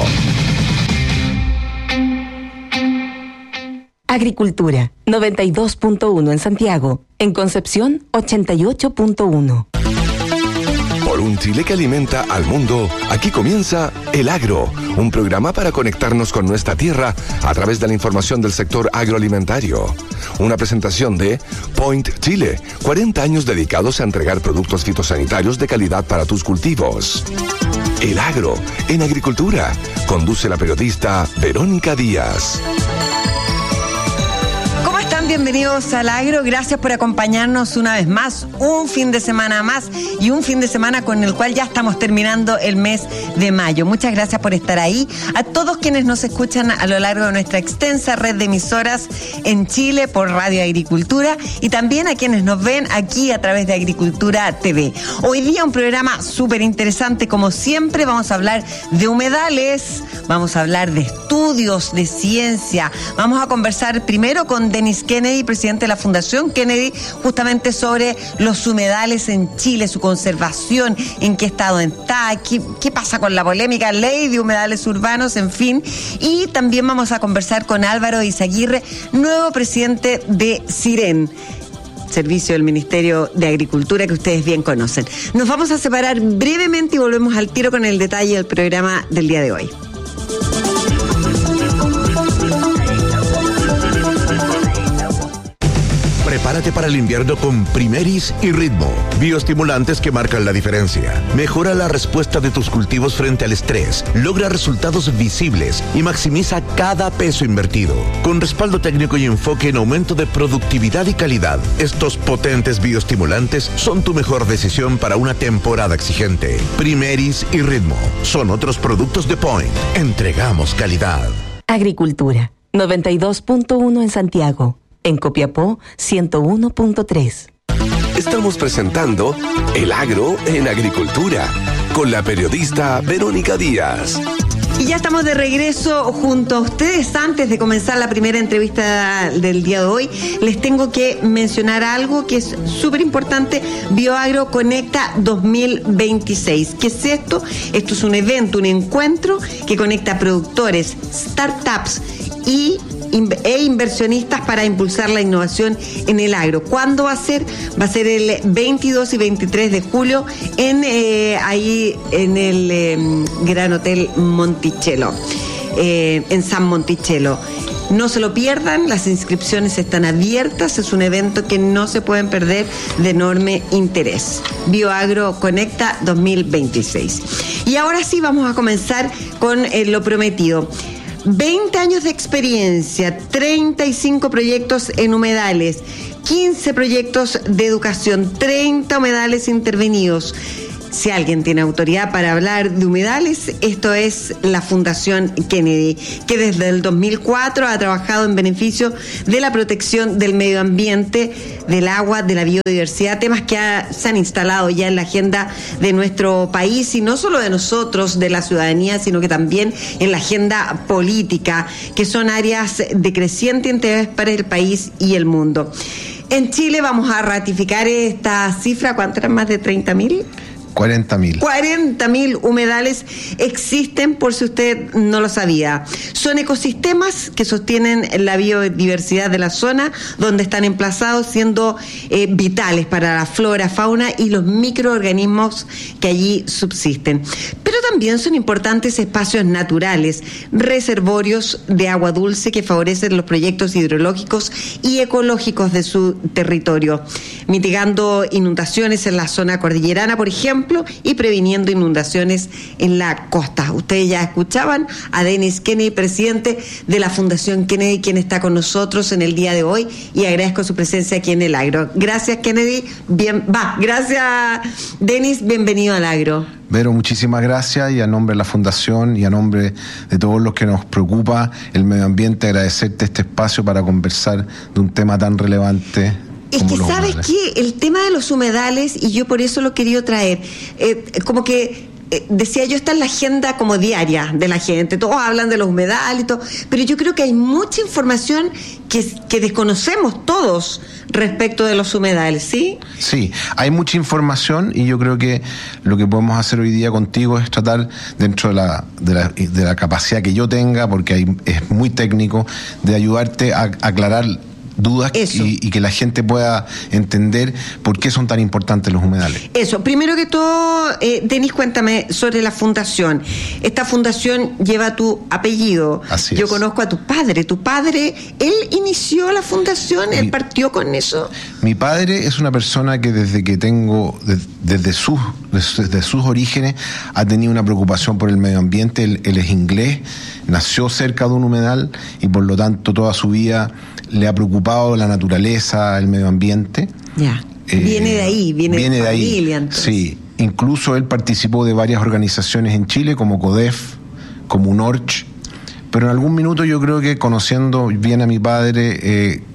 Agricultura, noventa y dos punto uno en Santiago. En Concepción, ochenta y ocho punto uno. Por un Chile que alimenta al mundo, aquí comienza El Agro, un programa para conectarnos con nuestra tierra a través de la información del sector agroalimentario. Una presentación de Point Chile, cuarenta años dedicados a entregar productos fitosanitarios de calidad para tus cultivos. El Agro, en Agricultura, conduce la periodista Verónica Díaz. Bienvenidos al Agro, gracias por acompañarnos una vez más, un fin de semana más y un fin de semana con el cual ya estamos terminando el mes de mayo. Muchas gracias por estar ahí. A todos quienes nos escuchan a lo largo de nuestra extensa red de emisoras en Chile por Radio Agricultura y también a quienes nos ven aquí a través de Agricultura T V. Hoy día un programa súper interesante, como siempre. Vamos a hablar de humedales, vamos a hablar de estudios, de ciencia. Vamos a conversar primero con Denis Kennedy, presidente de la Fundación Kennedy, justamente sobre los humedales en Chile, su conservación, en qué estado está, qué, qué pasa con la polémica ley de humedales urbanos, en fin. Y también vamos a conversar con Álvaro Izaguirre, nuevo presidente de Siren, servicio del Ministerio de Agricultura que ustedes bien conocen. Nos vamos a separar brevemente y volvemos al tiro con el detalle del programa del día de hoy. Prepárate para el invierno con Primeris y Ritmo, bioestimulantes que marcan la diferencia. Mejora la respuesta de tus cultivos frente al estrés, logra resultados visibles y maximiza cada peso invertido. Con respaldo técnico y enfoque en aumento de productividad y calidad, estos potentes bioestimulantes son tu mejor decisión para una temporada exigente. Primeris y Ritmo son otros productos de Point. Entregamos calidad. Agricultura, noventa y dos punto uno en Santiago. En Copiapó, ciento uno punto tres. estamos presentando El Agro en Agricultura con la periodista Verónica Díaz. Y ya estamos de regreso junto a ustedes. Antes de comenzar la primera entrevista del día de hoy, les tengo que mencionar algo que es súper importante. Bioagro Conecta dos mil veintiséis. ¿Qué es esto? Esto es un evento, un encuentro que conecta productores, startups y e inversionistas para impulsar la innovación en el agro. ¿Cuándo va a ser? Va a ser el veintidós y veintitrés de julio en eh, ahí en el eh, Gran Hotel Monticello, eh, en San Monticello. No se lo pierdan, las inscripciones están abiertas, es un evento que no se pueden perder, de enorme interés. Bioagro Conecta dos mil veintiséis. Y ahora sí vamos a comenzar con eh, lo prometido. veinte años de experiencia, treinta y cinco proyectos en humedales, quince proyectos de educación, treinta humedales intervenidos. Si alguien tiene autoridad para hablar de humedales, esto es la Fundación Kennedy, que desde el dos mil cuatro ha trabajado en beneficio de la protección del medio ambiente, del agua, de la biodiversidad, temas que ha, se han instalado ya en la agenda de nuestro país, y no solo de nosotros, de la ciudadanía, sino que también en la agenda política, que son áreas de creciente interés para el país y el mundo. En Chile vamos a ratificar esta cifra. ¿Cuánto eran? ¿Más de treinta mil? cuarenta mil. cuarenta mil humedales existen, por si usted no lo sabía. Son ecosistemas que sostienen la biodiversidad de la zona donde están emplazados, siendo eh, vitales para la flora, fauna y los microorganismos que allí subsisten. Pero también son importantes espacios naturales, reservorios de agua dulce que favorecen los proyectos hidrológicos y ecológicos de su territorio, mitigando inundaciones en la zona cordillerana, por ejemplo, y previniendo inundaciones en la costa. Ustedes ya escuchaban a Dennis Kennedy, presidente de la Fundación Kennedy, quien está con nosotros en el día de hoy, y agradezco su presencia aquí en el Agro. Gracias, Kennedy. Bien, va, gracias, Dennis. Bienvenido al Agro. Vero, muchísimas gracias, y a nombre de la Fundación y a nombre de todos los que nos preocupa el medio ambiente, agradecerte este espacio para conversar de un tema tan relevante. Es que sabes que el tema de los humedales, y yo por eso lo he querido traer, eh, como que eh, decía yo, está en la agenda como diaria de la gente, todos hablan de los humedales y todo, pero yo creo que hay mucha información que, que desconocemos todos respecto de los humedales, ¿sí? Sí, hay mucha información, y yo creo que lo que podemos hacer hoy día contigo es tratar, dentro de la, de la, de la capacidad que yo tenga, porque hay, es muy técnico, de ayudarte a, a aclarar dudas y, y que la gente pueda entender por qué son tan importantes los humedales. Eso, primero que todo, eh, Denis, cuéntame sobre la fundación. Esta fundación lleva tu apellido. Así Yo es. conozco a tu padre. Tu padre, él inició la fundación, él mi, partió con eso. Mi padre es una persona que desde que tengo, de, desde, sus, desde sus orígenes, ha tenido una preocupación por el medio ambiente. Él, él es inglés, nació cerca de un humedal y por lo tanto toda su vida le ha preocupado la naturaleza, el medio ambiente. Ya. Eh, viene de ahí, viene, viene de ahí. familia. Entonces. Sí, incluso él participó de varias organizaciones en Chile, como CODEF, como UNORCH, pero en algún minuto yo creo que, conociendo bien a mi padre, eh,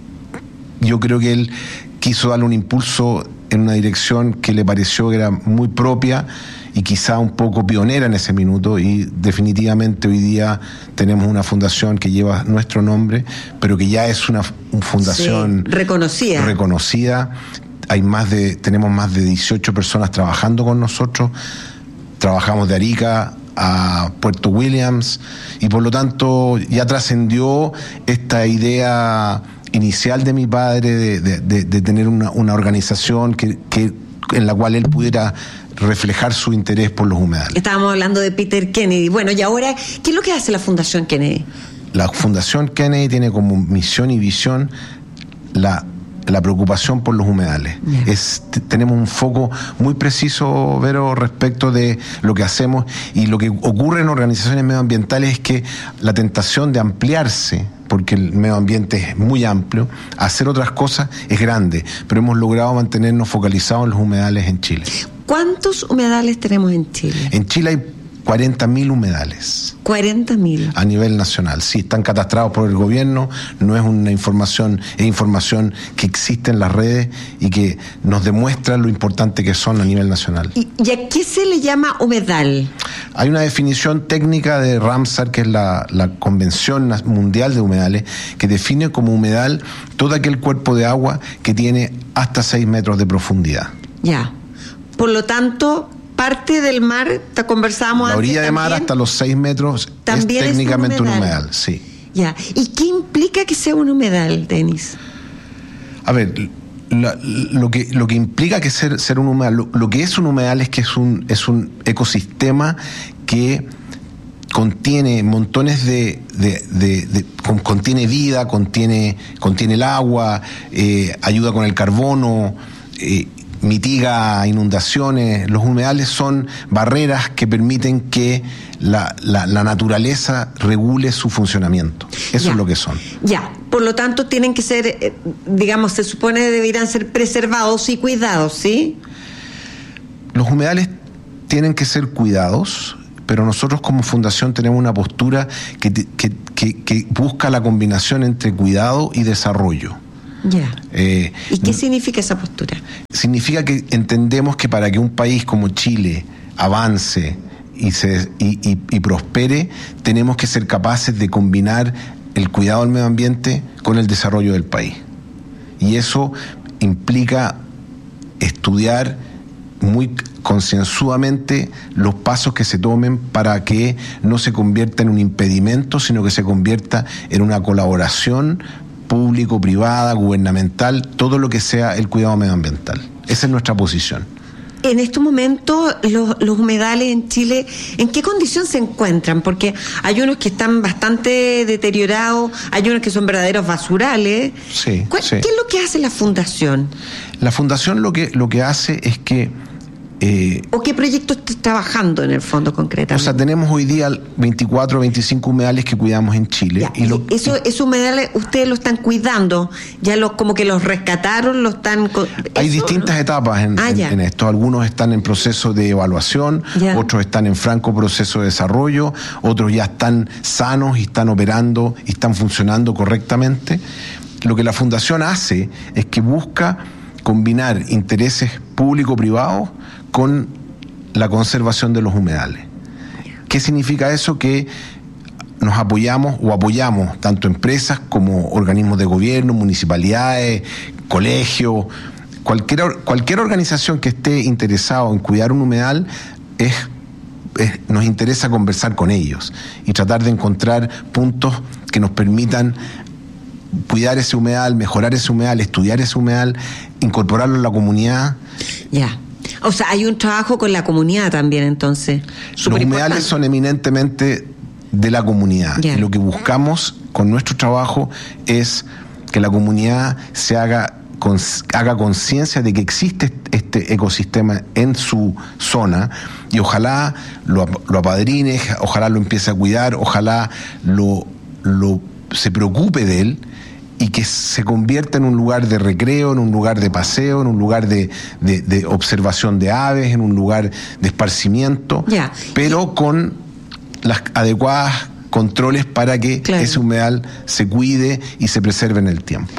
yo creo que él quiso darle un impulso en una dirección que le pareció que era muy propia y quizá un poco pionera en ese minuto, y definitivamente hoy día tenemos una fundación que lleva nuestro nombre, pero que ya es una, una fundación sí, reconocida. reconocida. Hay más de, tenemos más de dieciocho personas trabajando con nosotros. Trabajamos de Arica a Puerto Williams, y por lo tanto ya trascendió esta idea inicial de mi padre de, de, de, de tener una, una organización que, que en la cual él pudiera reflejar su interés por los humedales. Estábamos hablando de Peter Kennedy. Bueno, y ahora, ¿qué es lo que hace la Fundación Kennedy? La Fundación Kennedy tiene como misión y visión la, la preocupación por los humedales. Yeah. Es, t- tenemos un foco muy preciso, Vero, respecto de lo que hacemos, y lo que ocurre en organizaciones medioambientales es que la tentación de ampliarse, porque el medio ambiente es muy amplio, hacer otras cosas es grande, pero hemos logrado mantenernos focalizados en los humedales en Chile. ¿Cuántos humedales tenemos en Chile? En Chile hay cuarenta mil humedales. cuarenta mil. A nivel nacional. Sí, están catastrados por el gobierno, no es una información, es información que existe en las redes y que nos demuestra lo importante que son a nivel nacional. ¿Y, y a qué se le llama humedal? Hay una definición técnica de Ramsar, que es la, la Convención Mundial de Humedales, que define como humedal todo aquel cuerpo de agua que tiene hasta seis metros de profundidad. Ya. Por lo tanto, parte del mar, te conversábamos la antes. La orilla de mar hasta los seis metros es técnicamente es un, humedal. un humedal, sí. Ya. ¿Y qué implica que sea un humedal, Denis? A ver, la, lo que lo que implica que ser ser un humedal, lo, lo que es un humedal es que es un es un ecosistema que contiene montones de, de, de, de con, contiene vida, contiene contiene el agua, eh, ayuda con el carbono, eh, mitiga inundaciones. Los humedales son barreras que permiten que la, la, la naturaleza regule su funcionamiento. Eso ya. es lo que son. Ya, por lo tanto tienen que ser, eh, digamos, se supone que deberían ser preservados y cuidados, ¿sí? Los humedales tienen que ser cuidados, pero nosotros como fundación tenemos una postura que, que, que, que busca la combinación entre cuidado y desarrollo. Ya. Eh, ¿Y qué significa esa postura? Significa que entendemos que para que un país como Chile avance y, se, y, y, y prospere, tenemos que ser capaces de combinar el cuidado del medio ambiente con el desarrollo del país. Y eso implica estudiar muy concienzudamente los pasos que se tomen para que no se convierta en un impedimento, sino que se convierta en una colaboración público, privada, gubernamental, todo lo que sea el cuidado medioambiental. Esa es nuestra posición. En este momento, los, los humedales en Chile, ¿en qué condición se encuentran? Porque hay unos que están bastante deteriorados, hay unos que son verdaderos basurales. Sí, ¿Cuál, sí. ¿Qué es lo que hace la Fundación? La Fundación lo que, lo que hace es que... Eh, ¿O qué proyecto está trabajando en el fondo concretamente? O sea, tenemos hoy día veinticuatro o veinticinco humedales que cuidamos en Chile. Ya, y lo, eso, esos humedales ustedes lo están cuidando, ya los como que los rescataron, lo están... Hay eso, distintas ¿no? etapas en, ah, en, en esto. Algunos están en proceso de evaluación, ya. otros están en franco proceso de desarrollo, otros ya están sanos y están operando y están funcionando correctamente. Lo que la Fundación hace es que busca combinar intereses público-privados con la conservación de los humedales. ¿Qué significa eso? Que nos apoyamos o apoyamos tanto empresas como organismos de gobierno, municipalidades, colegios, cualquier, cualquier organización que esté interesado en cuidar un humedal, es, es, nos interesa conversar con ellos y tratar de encontrar puntos que nos permitan cuidar ese humedal, mejorar ese humedal, estudiar ese humedal, incorporarlo en la comunidad. Ya. O sea, hay un trabajo con la comunidad también, entonces. Los humedales son eminentemente de la comunidad. Yeah. Y lo que buscamos con nuestro trabajo es que la comunidad se haga, cons, haga conciencia de que existe este ecosistema en su zona y ojalá lo, lo apadrine, ojalá lo empiece a cuidar, ojalá lo, lo se preocupe de él y que se convierta en un lugar de recreo, en un lugar de paseo, en un lugar de, de, de observación de aves, en un lugar de esparcimiento, ya. pero con las adecuadas controles para que claro. ese humedal se cuide y se preserve en el tiempo.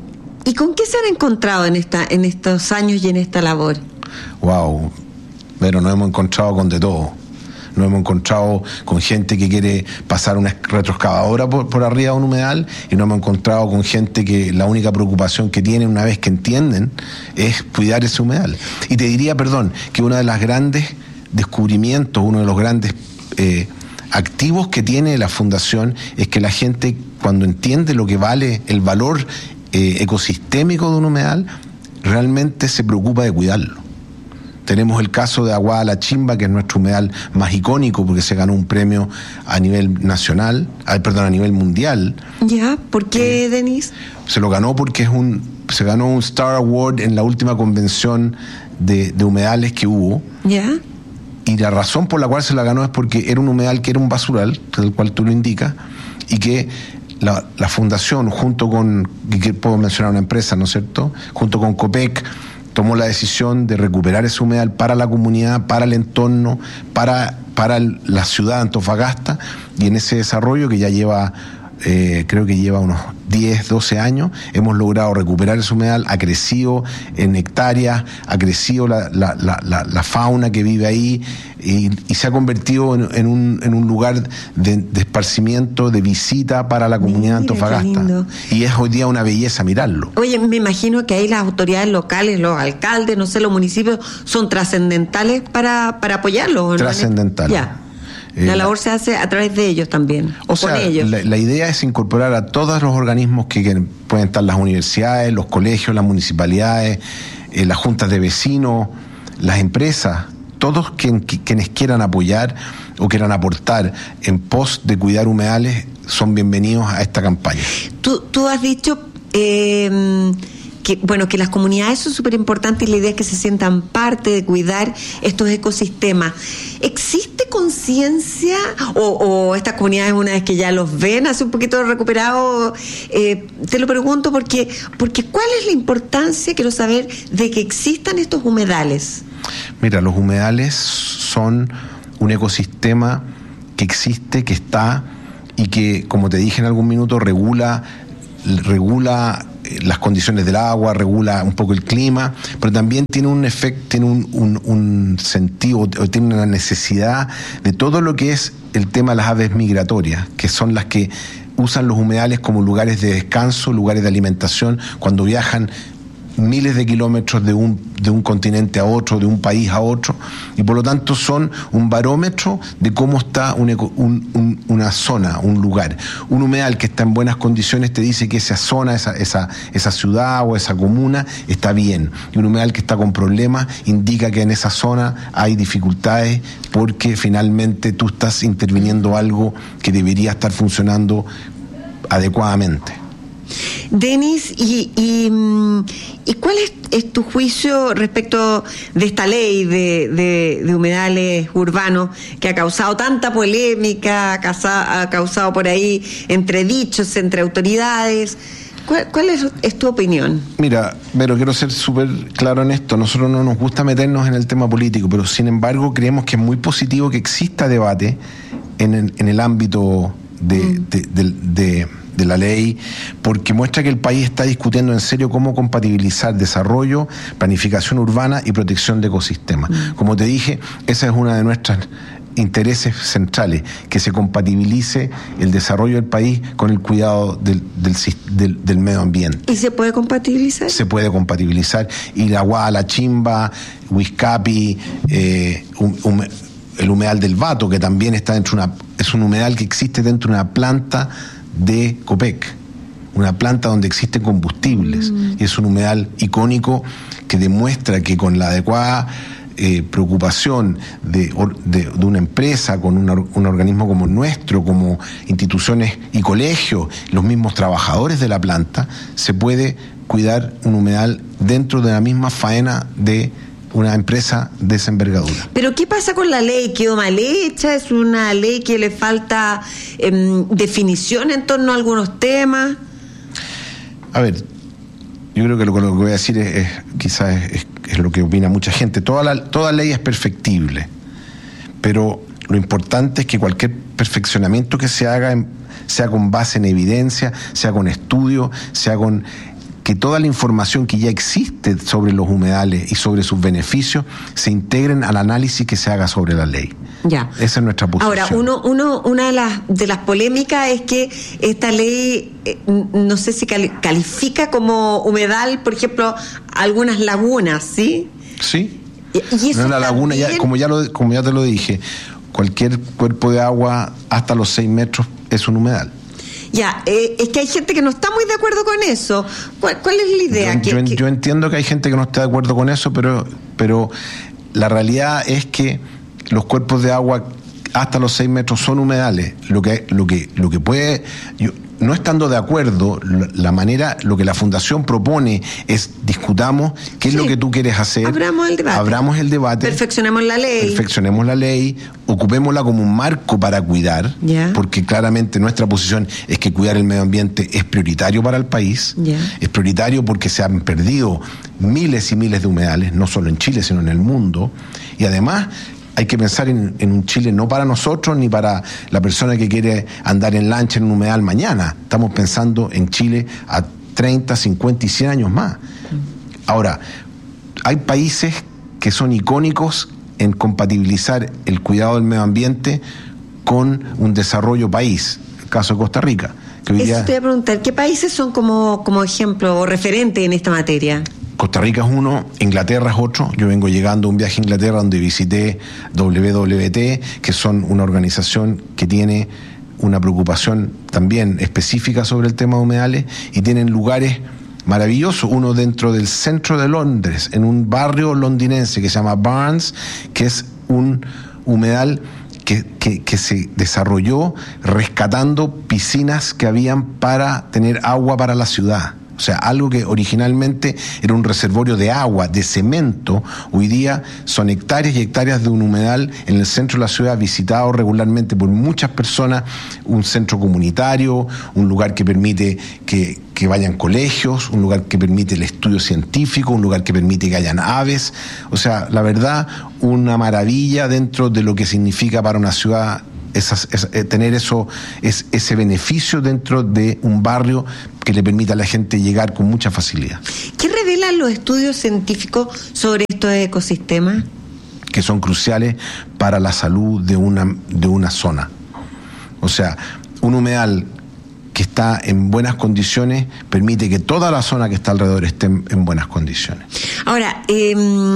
¿Y con qué se han encontrado en esta, en estos años y en esta labor? Wow, pero nos hemos encontrado con de todo. Nos hemos encontrado con gente que quiere pasar una retroexcavadora por, por arriba de un humedal y nos hemos encontrado con gente que la única preocupación que tiene una vez que entienden es cuidar ese humedal. Y te diría, perdón, que uno de los grandes descubrimientos, uno de los grandes eh, activos que tiene la Fundación es que la gente, cuando entiende lo que vale el valor eh, ecosistémico de un humedal, realmente se preocupa de cuidarlo. Tenemos el caso de Aguada La Chimba, que es nuestro humedal más icónico porque se ganó un premio a nivel nacional, ay, perdón, a nivel mundial. Ya, ¿por qué, eh, Denis? Se lo ganó porque es un, se ganó un Star Award en la última convención de, de humedales que hubo. Ya. Y la razón por la cual se la ganó es porque era un humedal que era un basural, del cual tú lo indicas, y que la, la fundación, junto con, que puedo mencionar una empresa, ¿no es cierto?, junto con COPEC, tomó la decisión de recuperar ese humedal para la comunidad, para el entorno, para para el, la ciudad de Antofagasta, y en ese desarrollo que ya lleva, eh, creo que lleva unos diez, doce años, hemos logrado recuperar ese humedal, ha crecido en hectáreas, ha crecido la, la, la, la, la fauna que vive ahí, y, y se ha convertido en, en, un, en un lugar de, de esparcimiento, de visita para la comunidad de Antofagasta. Y es hoy día una belleza mirarlo. Oye, me imagino que ahí las autoridades locales, los alcaldes, no sé, los municipios, son trascendentales para, para apoyarlos, ¿no? Trascendentales. Ya. La labor se hace a través de ellos también, o, o con sea, ellos. La, la idea es incorporar a todos los organismos que, que pueden estar, las universidades, los colegios, las municipalidades, eh, las juntas de vecinos, las empresas, todos quien, quienes quieran apoyar o quieran aportar en pos de cuidar humedales son bienvenidos a esta campaña. Tú, tú has dicho eh, que, bueno, que las comunidades son súper importantes y la idea es que se sientan parte de cuidar estos ecosistemas. ¿Existe conciencia o, o estas comunidades, una vez que ya los ven hace un poquito recuperados? Eh, te lo pregunto porque, porque ¿cuál es la importancia, quiero saber, de que existan estos humedales? Mira, los humedales son un ecosistema que existe, que está y que, como te dije en algún minuto, regula, regula las condiciones del agua, regula un poco el clima, pero también tiene un efecto, tiene un, un, un sentido, o tiene una necesidad de todo lo que es el tema de las aves migratorias, que son las que usan los humedales como lugares de descanso, lugares de alimentación, cuando viajan miles de kilómetros de un, de un continente a otro, de un país a otro, y por lo tanto son un barómetro de cómo está un, un, un, una zona, un lugar. Un humedal que está en buenas condiciones te dice que esa zona, esa, esa, esa ciudad o esa comuna está bien, y un humedal que está con problemas indica que en esa zona hay dificultades porque finalmente tú estás interviniendo algo que debería estar funcionando adecuadamente. Denis, ¿y, y, y cuál es, es tu juicio respecto de esta ley de, de, de humedales urbanos que ha causado tanta polémica, ha causado, ha causado por ahí entredichos entre autoridades? ¿Cuál, cuál es, es tu opinión? Mira, pero quiero ser súper claro en esto. Nosotros no nos gusta meternos en el tema político, pero sin embargo creemos que es muy positivo que exista debate en el, en el ámbito de... Mm. de, de, de de la ley, porque muestra que el país está discutiendo en serio cómo compatibilizar desarrollo, planificación urbana y protección de ecosistemas. Mm. Como te dije, esa es una de nuestras intereses centrales, que se compatibilice el desarrollo del país con el cuidado del, del, del, del medio ambiente. ¿Y se puede compatibilizar? Se puede compatibilizar. Iraguá, La Chimba, Huizcapi, eh, um, um, el humedal del Vato, que también está dentro de una, es un humedal que existe dentro de una planta de Copec, una planta donde existen combustibles, mm. y es un humedal icónico que demuestra que con la adecuada eh, preocupación de, de, de una empresa, con una, un organismo como nuestro, como instituciones y colegios, los mismos trabajadores de la planta, se puede cuidar un humedal dentro de la misma faena de una empresa de esa envergadura. ¿Pero qué pasa con la ley? ¿Quedó mal hecha? ¿Es una ley que le falta eh, definición en torno a algunos temas? A ver, yo creo que lo, lo que voy a decir es, es quizás es, es, es lo que opina mucha gente. Toda, la, toda ley es perfectible, pero lo importante es que cualquier perfeccionamiento que se haga en, sea con base en evidencia, sea con estudio, sea con... que toda la información que ya existe sobre los humedales y sobre sus beneficios se integren al análisis que se haga sobre la ley. Ya. Esa es nuestra posición. Ahora, uno, uno, una de las, de las polémicas es que esta ley, eh, no sé si cali- califica como humedal, por ejemplo, algunas lagunas, ¿sí? Sí. Y, y eso no, la laguna, ya, como, ya lo, como ya te lo dije, cualquier cuerpo de agua hasta los seis metros es un humedal. Ya, eh, es que hay gente que no está muy de acuerdo con eso. ¿Cuál, cuál es la idea? Yo, que, yo, que... yo entiendo que hay gente que no está de acuerdo con eso, pero, pero la realidad es que los cuerpos de agua hasta los seis metros son humedales. Lo que, lo que, lo que puede... Yo, no estando de acuerdo, la manera, lo que la Fundación propone es discutamos qué es sí. lo que tú quieres hacer. Abramos el debate. Abramos el debate. Perfeccionemos la ley. Perfeccionemos la ley, ocupémosla como un marco para cuidar, yeah. porque claramente nuestra posición es que cuidar el medio ambiente es prioritario para el país, yeah. es prioritario porque se han perdido miles y miles de humedales, no solo en Chile, sino en el mundo, y además hay que pensar en, en un Chile no para nosotros ni para la persona que quiere andar en lancha en un humedal mañana. Estamos pensando en Chile a treinta, cincuenta y cien años más. Ahora, hay países que son icónicos en compatibilizar el cuidado del medio ambiente con un desarrollo país. El caso de Costa Rica. Que hoy día, Eso te voy a preguntar, ¿qué países son como, como ejemplo o referente en esta materia? Costa Rica es uno, Inglaterra es otro. Yo vengo llegando a un viaje a Inglaterra donde visité W W T, que son una organización que tiene una preocupación también específica sobre el tema de humedales, y tienen lugares maravillosos, uno dentro del centro de Londres, en un barrio londinense que se llama Barnes, que es un humedal que, que, que se desarrolló rescatando piscinas que habían para tener agua para la ciudad. O sea, algo que originalmente era un reservorio de agua, de cemento, hoy día son hectáreas y hectáreas de un humedal en el centro de la ciudad, visitado regularmente por muchas personas, un centro comunitario, un lugar que permite que, que vayan colegios, un lugar que permite el estudio científico, un lugar que permite que hayan aves. O sea, la verdad, una maravilla dentro de lo que significa para una ciudad Esas, es, eh, tener eso, es, ese beneficio dentro de un barrio que le permita a la gente llegar con mucha facilidad. ¿Qué revelan los estudios científicos sobre estos ecosistemas? Que son cruciales para la salud de una, de una zona. O sea, un humedal que está en buenas condiciones permite que toda la zona que está alrededor esté en, en buenas condiciones. Ahora, eh,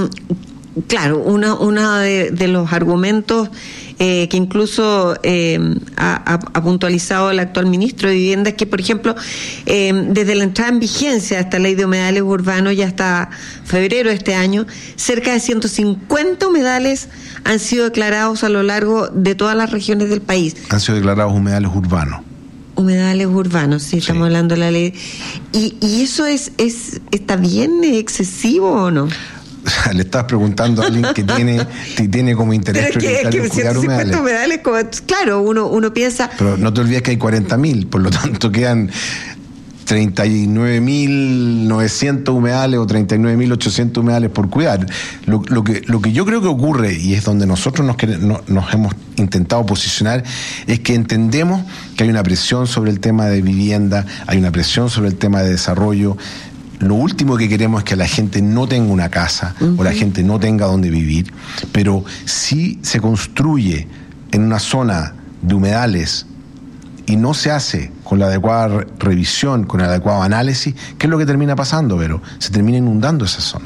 claro, uno, uno de, de los argumentos eh, que incluso eh, ha, ha puntualizado el actual ministro de Vivienda es que, por ejemplo, eh, desde la entrada en vigencia de esta ley de humedales urbanos ya hasta febrero de este año, cerca de ciento cincuenta humedales han sido declarados a lo largo de todas las regiones del país. Han sido declarados humedales urbanos. Humedales urbanos, sí, estamos sí. hablando de la ley. ¿Y, y eso es, es está bien excesivo o no? Le estás preguntando a alguien que tiene, que tiene como interés prioritario cuidar humedales. humedales como, claro, uno, uno piensa... Pero no te olvides que hay cuarenta mil, por lo tanto quedan treinta y nueve mil novecientos humedales o treinta y nueve mil ochocientos humedales por cuidar. Lo, lo, que, lo que yo creo que ocurre, y es donde nosotros nos, no, nos hemos intentado posicionar, es que entendemos que hay una presión sobre el tema de vivienda, hay una presión sobre el tema de desarrollo. Lo último que queremos es que la gente no tenga una casa, uh-huh, o la gente no tenga donde vivir, pero si se construye en una zona de humedales y no se hace con la adecuada re- revisión, con el adecuado análisis, ¿qué es lo que termina pasando, Vero? Se termina inundando esa zona.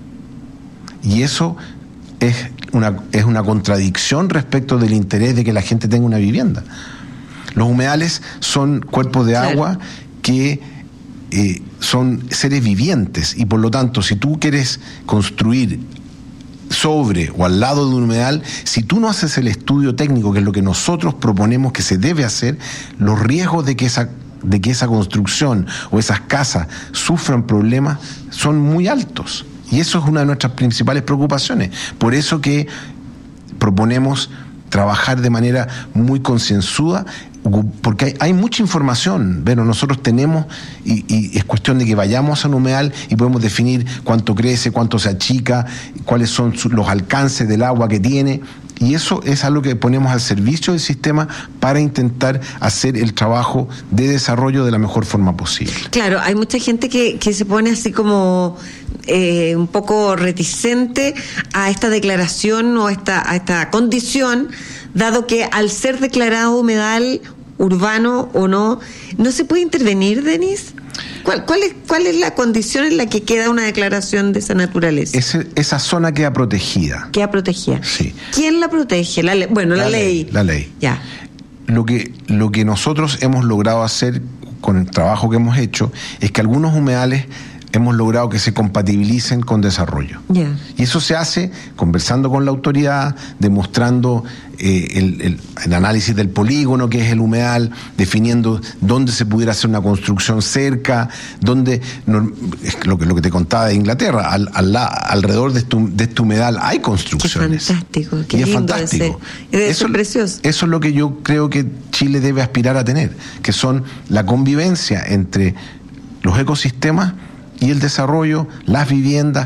Y eso es una, es una contradicción respecto del interés de que la gente tenga una vivienda. Los humedales son cuerpos de agua, claro, que Eh, son seres vivientes, y por lo tanto, si tú quieres construir sobre o al lado de un humedal, si tú no haces el estudio técnico, que es lo que nosotros proponemos que se debe hacer, los riesgos de que esa, de que esa construcción o esas casas sufran problemas son muy altos. Y eso es una de nuestras principales preocupaciones. Por eso que proponemos trabajar de manera muy concienzuda, porque hay, hay mucha información, pero nosotros tenemos, y, y es cuestión de que vayamos a un humedal y podemos definir cuánto crece, cuánto se achica, cuáles son su, los alcances del agua que tiene, y eso es algo que ponemos al servicio del sistema para intentar hacer el trabajo de desarrollo de la mejor forma posible. Claro, hay mucha gente que, que se pone así como eh, un poco reticente a esta declaración o a esta, a esta condición, dado que al ser declarado humedal urbano o no, ¿no se puede intervenir, Denis? ¿Cuál, cuál, es, ¿Cuál es la condición en la que queda una declaración de esa naturaleza? Ese, esa zona queda protegida. Queda protegida. Sí. ¿Quién la protege? La le- bueno, la, la ley. ley. La ley. Ya. Lo que, lo que nosotros hemos logrado hacer con el trabajo que hemos hecho es que algunos humedales hemos logrado que se compatibilicen con desarrollo. Yeah. Y eso se hace conversando con la autoridad, demostrando eh, el, el, el análisis del polígono, que es el humedal, definiendo dónde se pudiera hacer una construcción cerca, dónde, no, es lo que, lo que te contaba de Inglaterra, al, al, la, alrededor de este, de este humedal hay construcciones. Qué fantástico, qué y es lindo fantástico. Ese, eso, precioso. Eso es lo que yo creo que Chile debe aspirar a tener, que son la convivencia entre los ecosistemas y el desarrollo, las viviendas,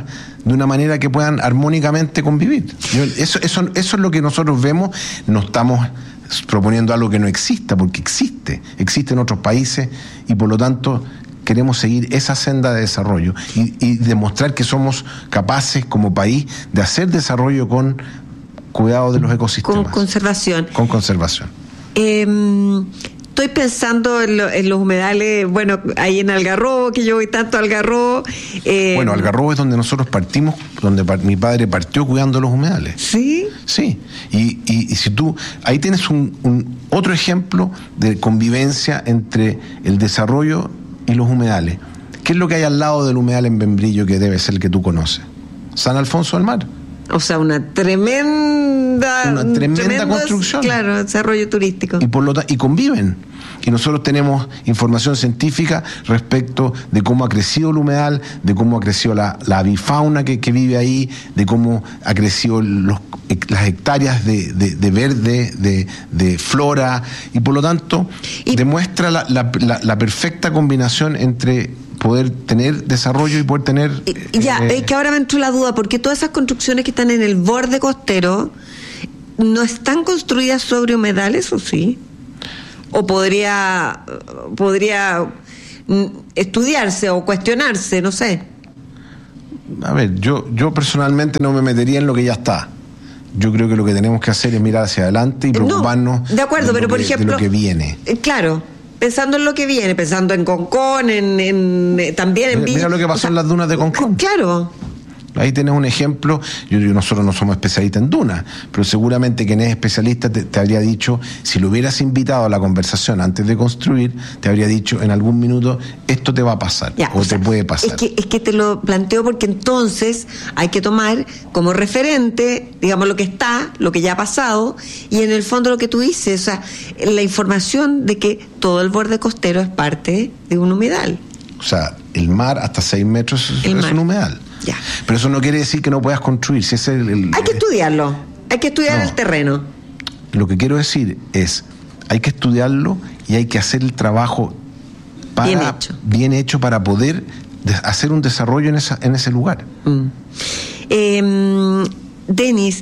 de una manera que puedan armónicamente convivir. Yo, eso, eso, eso es lo que nosotros vemos. No estamos proponiendo algo que no exista, porque existe, existe en otros países, y por lo tanto queremos seguir esa senda de desarrollo y, y demostrar que somos capaces como país de hacer desarrollo con cuidado de los ecosistemas. Con conservación. Con conservación. Eh, estoy pensando en, lo, en los humedales, bueno, ahí en Algarrobo, que yo voy tanto a Algarrobo. Eh, bueno, Algarrobo es donde nosotros partimos, donde par, mi padre partió cuidando los humedales. ¿Sí? Sí. Y, y, y si tú, ahí tienes un, un otro ejemplo de convivencia entre el desarrollo y los humedales. ¿Qué es lo que hay al lado del humedal en Membrillo, que debe ser el que tú conoces? San Alfonso del Mar. O sea, una tremenda, una tremenda tremendo, construcción. Claro, desarrollo turístico. Y por lo ta- y conviven. Y nosotros tenemos información científica respecto de cómo ha crecido el humedal, de cómo ha crecido la, la avifauna que, que vive ahí, de cómo ha crecido los, las hectáreas de, de, de verde, de, de flora, y por lo tanto y demuestra la, la, la, la perfecta combinación entre poder tener desarrollo y poder tener... Eh, ya, eh, es que ahora me entró la duda, porque todas esas construcciones que están en el borde costero, ¿no están construidas sobre humedales o sí? ¿O podría, podría estudiarse o cuestionarse, no sé? A ver, yo, yo personalmente no me metería en lo que ya está. Yo creo que lo que tenemos que hacer es mirar hacia adelante y preocuparnos no, de acuerdo, de, pero lo por que, ejemplo, de lo que viene. Eh, claro, pensando en lo que viene, pensando en Concón, en, en, eh, también en... Mira, mira lo que pasó o sea, en las dunas de Concón. Claro. Ahí tenés un ejemplo. Yo digo, nosotros no somos especialistas en dunas, pero seguramente quien es especialista te, te habría dicho, si lo hubieras invitado a la conversación antes de construir, te habría dicho en algún minuto, esto te va a pasar, ya, o, o sea, te puede pasar. Es que, es que te lo planteo porque entonces hay que tomar como referente, digamos, lo que está, lo que ya ha pasado, y en el fondo lo que tú dices, o sea, la información de que todo el borde costero es parte de un humedal. O sea, el mar hasta seis metros es, es un humedal. Ya. Pero eso no quiere decir que no puedas construir. Si es el, el, hay que estudiarlo, hay que estudiar no, el terreno. Lo que quiero decir es, hay que estudiarlo y hay que hacer el trabajo para, bien hecho, bien hecho para poder de, hacer un desarrollo en, esa, en ese lugar. Mm. Eh, Denis,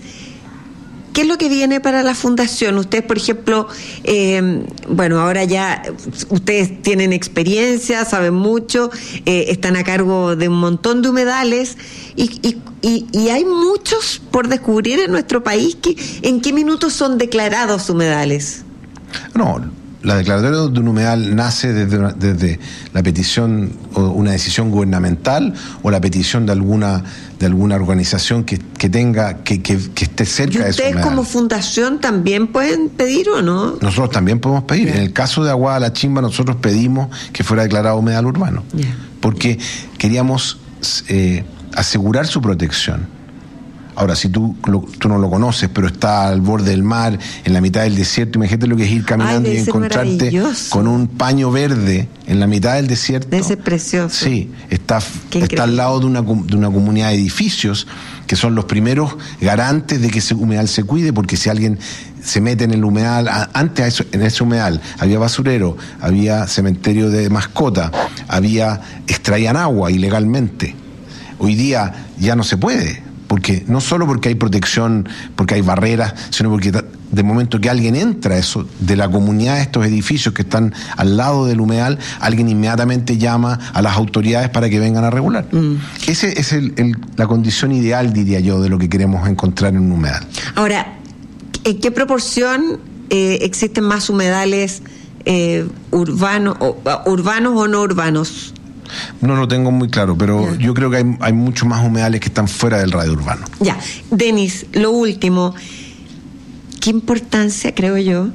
¿qué es lo que viene para la fundación? Ustedes, por ejemplo, eh, bueno, ahora ya ustedes tienen experiencia, saben mucho, eh, están a cargo de un montón de humedales y, y, y, y hay muchos por descubrir en nuestro país. Que, ¿en qué minutos son declarados humedales? No, la declaratoria de un humedal nace desde, una, desde la petición o una decisión gubernamental o la petición de alguna de alguna organización que, que tenga que, que, que esté cerca de ese humedal. ¿Y ustedes como fundación también pueden pedir o no? Nosotros también podemos pedir. Yeah. En el caso de Aguada La Chimba nosotros pedimos que fuera declarado humedal urbano, yeah, porque queríamos eh, asegurar su protección. Ahora, si tú, lo, tú no lo conoces, pero está al borde del mar, en la mitad del desierto, imagínate lo que es ir caminando y encontrarte con un paño verde en la mitad del desierto. Debe ser precioso. Sí, está, está al lado de una, de una comunidad de edificios que son los primeros garantes de que ese humedal se cuide, porque si alguien se mete en el humedal, antes eso, en ese humedal había basurero, había cementerio de mascota, había extraían agua ilegalmente. Hoy día ya no se puede. Porque no solo porque hay protección, porque hay barreras, sino porque de momento que alguien entra eso de la comunidad de estos edificios que están al lado del humedal, alguien inmediatamente llama a las autoridades para que vengan a regular. Mm. Esa es el, el, la condición ideal, diría yo, de lo que queremos encontrar en un humedal. Ahora, ¿en qué proporción eh, existen más humedales eh, urbanos, o, urbanos o no urbanos? No lo tengo muy claro, pero yeah, yo creo que hay, hay muchos más humedales que están fuera del radio urbano. Ya, Denis, lo último, ¿qué importancia, creo yo,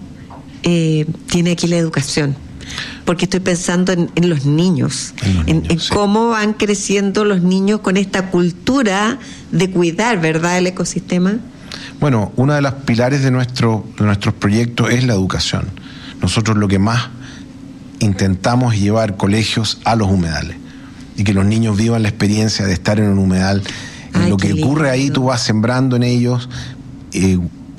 eh, tiene aquí la educación? Porque estoy pensando en, en los niños, en, los niños, en, en sí, cómo van creciendo los niños con esta cultura de cuidar, ¿verdad?, el ecosistema. Bueno, una de las pilares de, nuestro, de nuestros proyectos es la educación. Nosotros lo que más intentamos llevar colegios a los humedales y que los niños vivan la experiencia de estar en un humedal. Y lo que ocurre ahí, tú vas sembrando en ellos eh,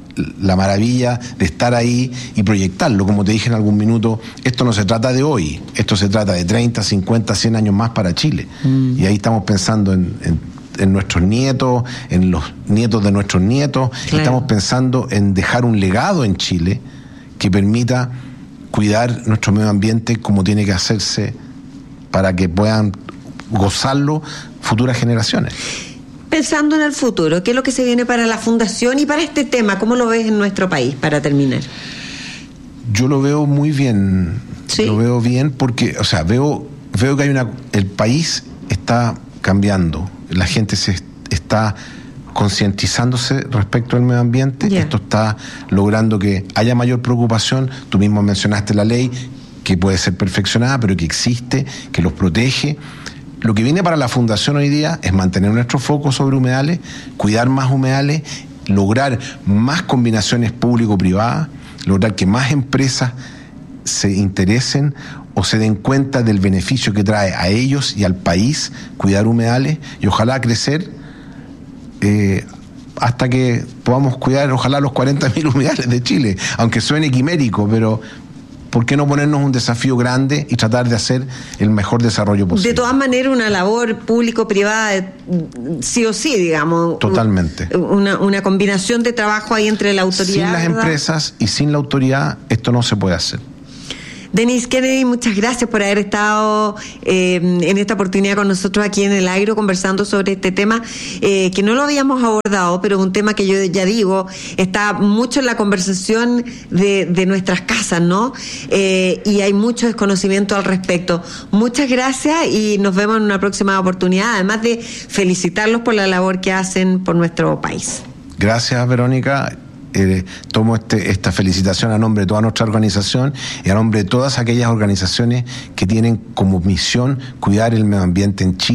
la maravilla de estar ahí y proyectarlo. Como te dije en algún minuto, esto no se trata de hoy, esto se trata de treinta, cincuenta, cien años más para Chile. Mm. Y ahí estamos pensando en, en en nuestros nietos, en los nietos de nuestros nietos. Claro. Estamos pensando en dejar un legado en Chile que permita cuidar nuestro medio ambiente como tiene que hacerse para que puedan gozarlo futuras generaciones. Pensando en el futuro, ¿qué es lo que se viene para la Fundación y para este tema? ¿Cómo lo ves en nuestro país, para terminar? Yo lo veo muy bien. ¿Sí? Lo veo bien porque, o sea, veo, veo que hay una... El país está cambiando, la gente se está concientizándose respecto al medio ambiente. Yeah. Esto está logrando que haya mayor preocupación. Tú mismo mencionaste la ley, que puede ser perfeccionada, pero que existe, que los protege. Lo que viene para la Fundación hoy día es mantener nuestro foco sobre humedales, cuidar más humedales, lograr más combinaciones público-privadas, lograr que más empresas se interesen o se den cuenta del beneficio que trae a ellos y al país cuidar humedales, y ojalá crecer eh, hasta que podamos cuidar, ojalá, los cuarenta mil humedales de Chile, aunque suene quimérico, pero ¿por qué no ponernos un desafío grande y tratar de hacer el mejor desarrollo posible? De todas maneras, una labor público-privada, sí o sí, digamos. Totalmente. Una, una combinación de trabajo ahí entre la autoridad. Sin las ¿verdad? empresas y sin la autoridad, esto no se puede hacer. Denise Kennedy, muchas gracias por haber estado eh, en esta oportunidad con nosotros aquí en El Agro conversando sobre este tema eh, que no lo habíamos abordado, pero es un tema que yo ya digo, está mucho en la conversación de, de nuestras casas, ¿no? Eh, y hay mucho desconocimiento al respecto. Muchas gracias y nos vemos en una próxima oportunidad, además de felicitarlos por la labor que hacen por nuestro país. Gracias, Verónica. Eh, tomo este, esta felicitación a nombre de toda nuestra organización y a nombre de todas aquellas organizaciones que tienen como misión cuidar el medio ambiente en Chile.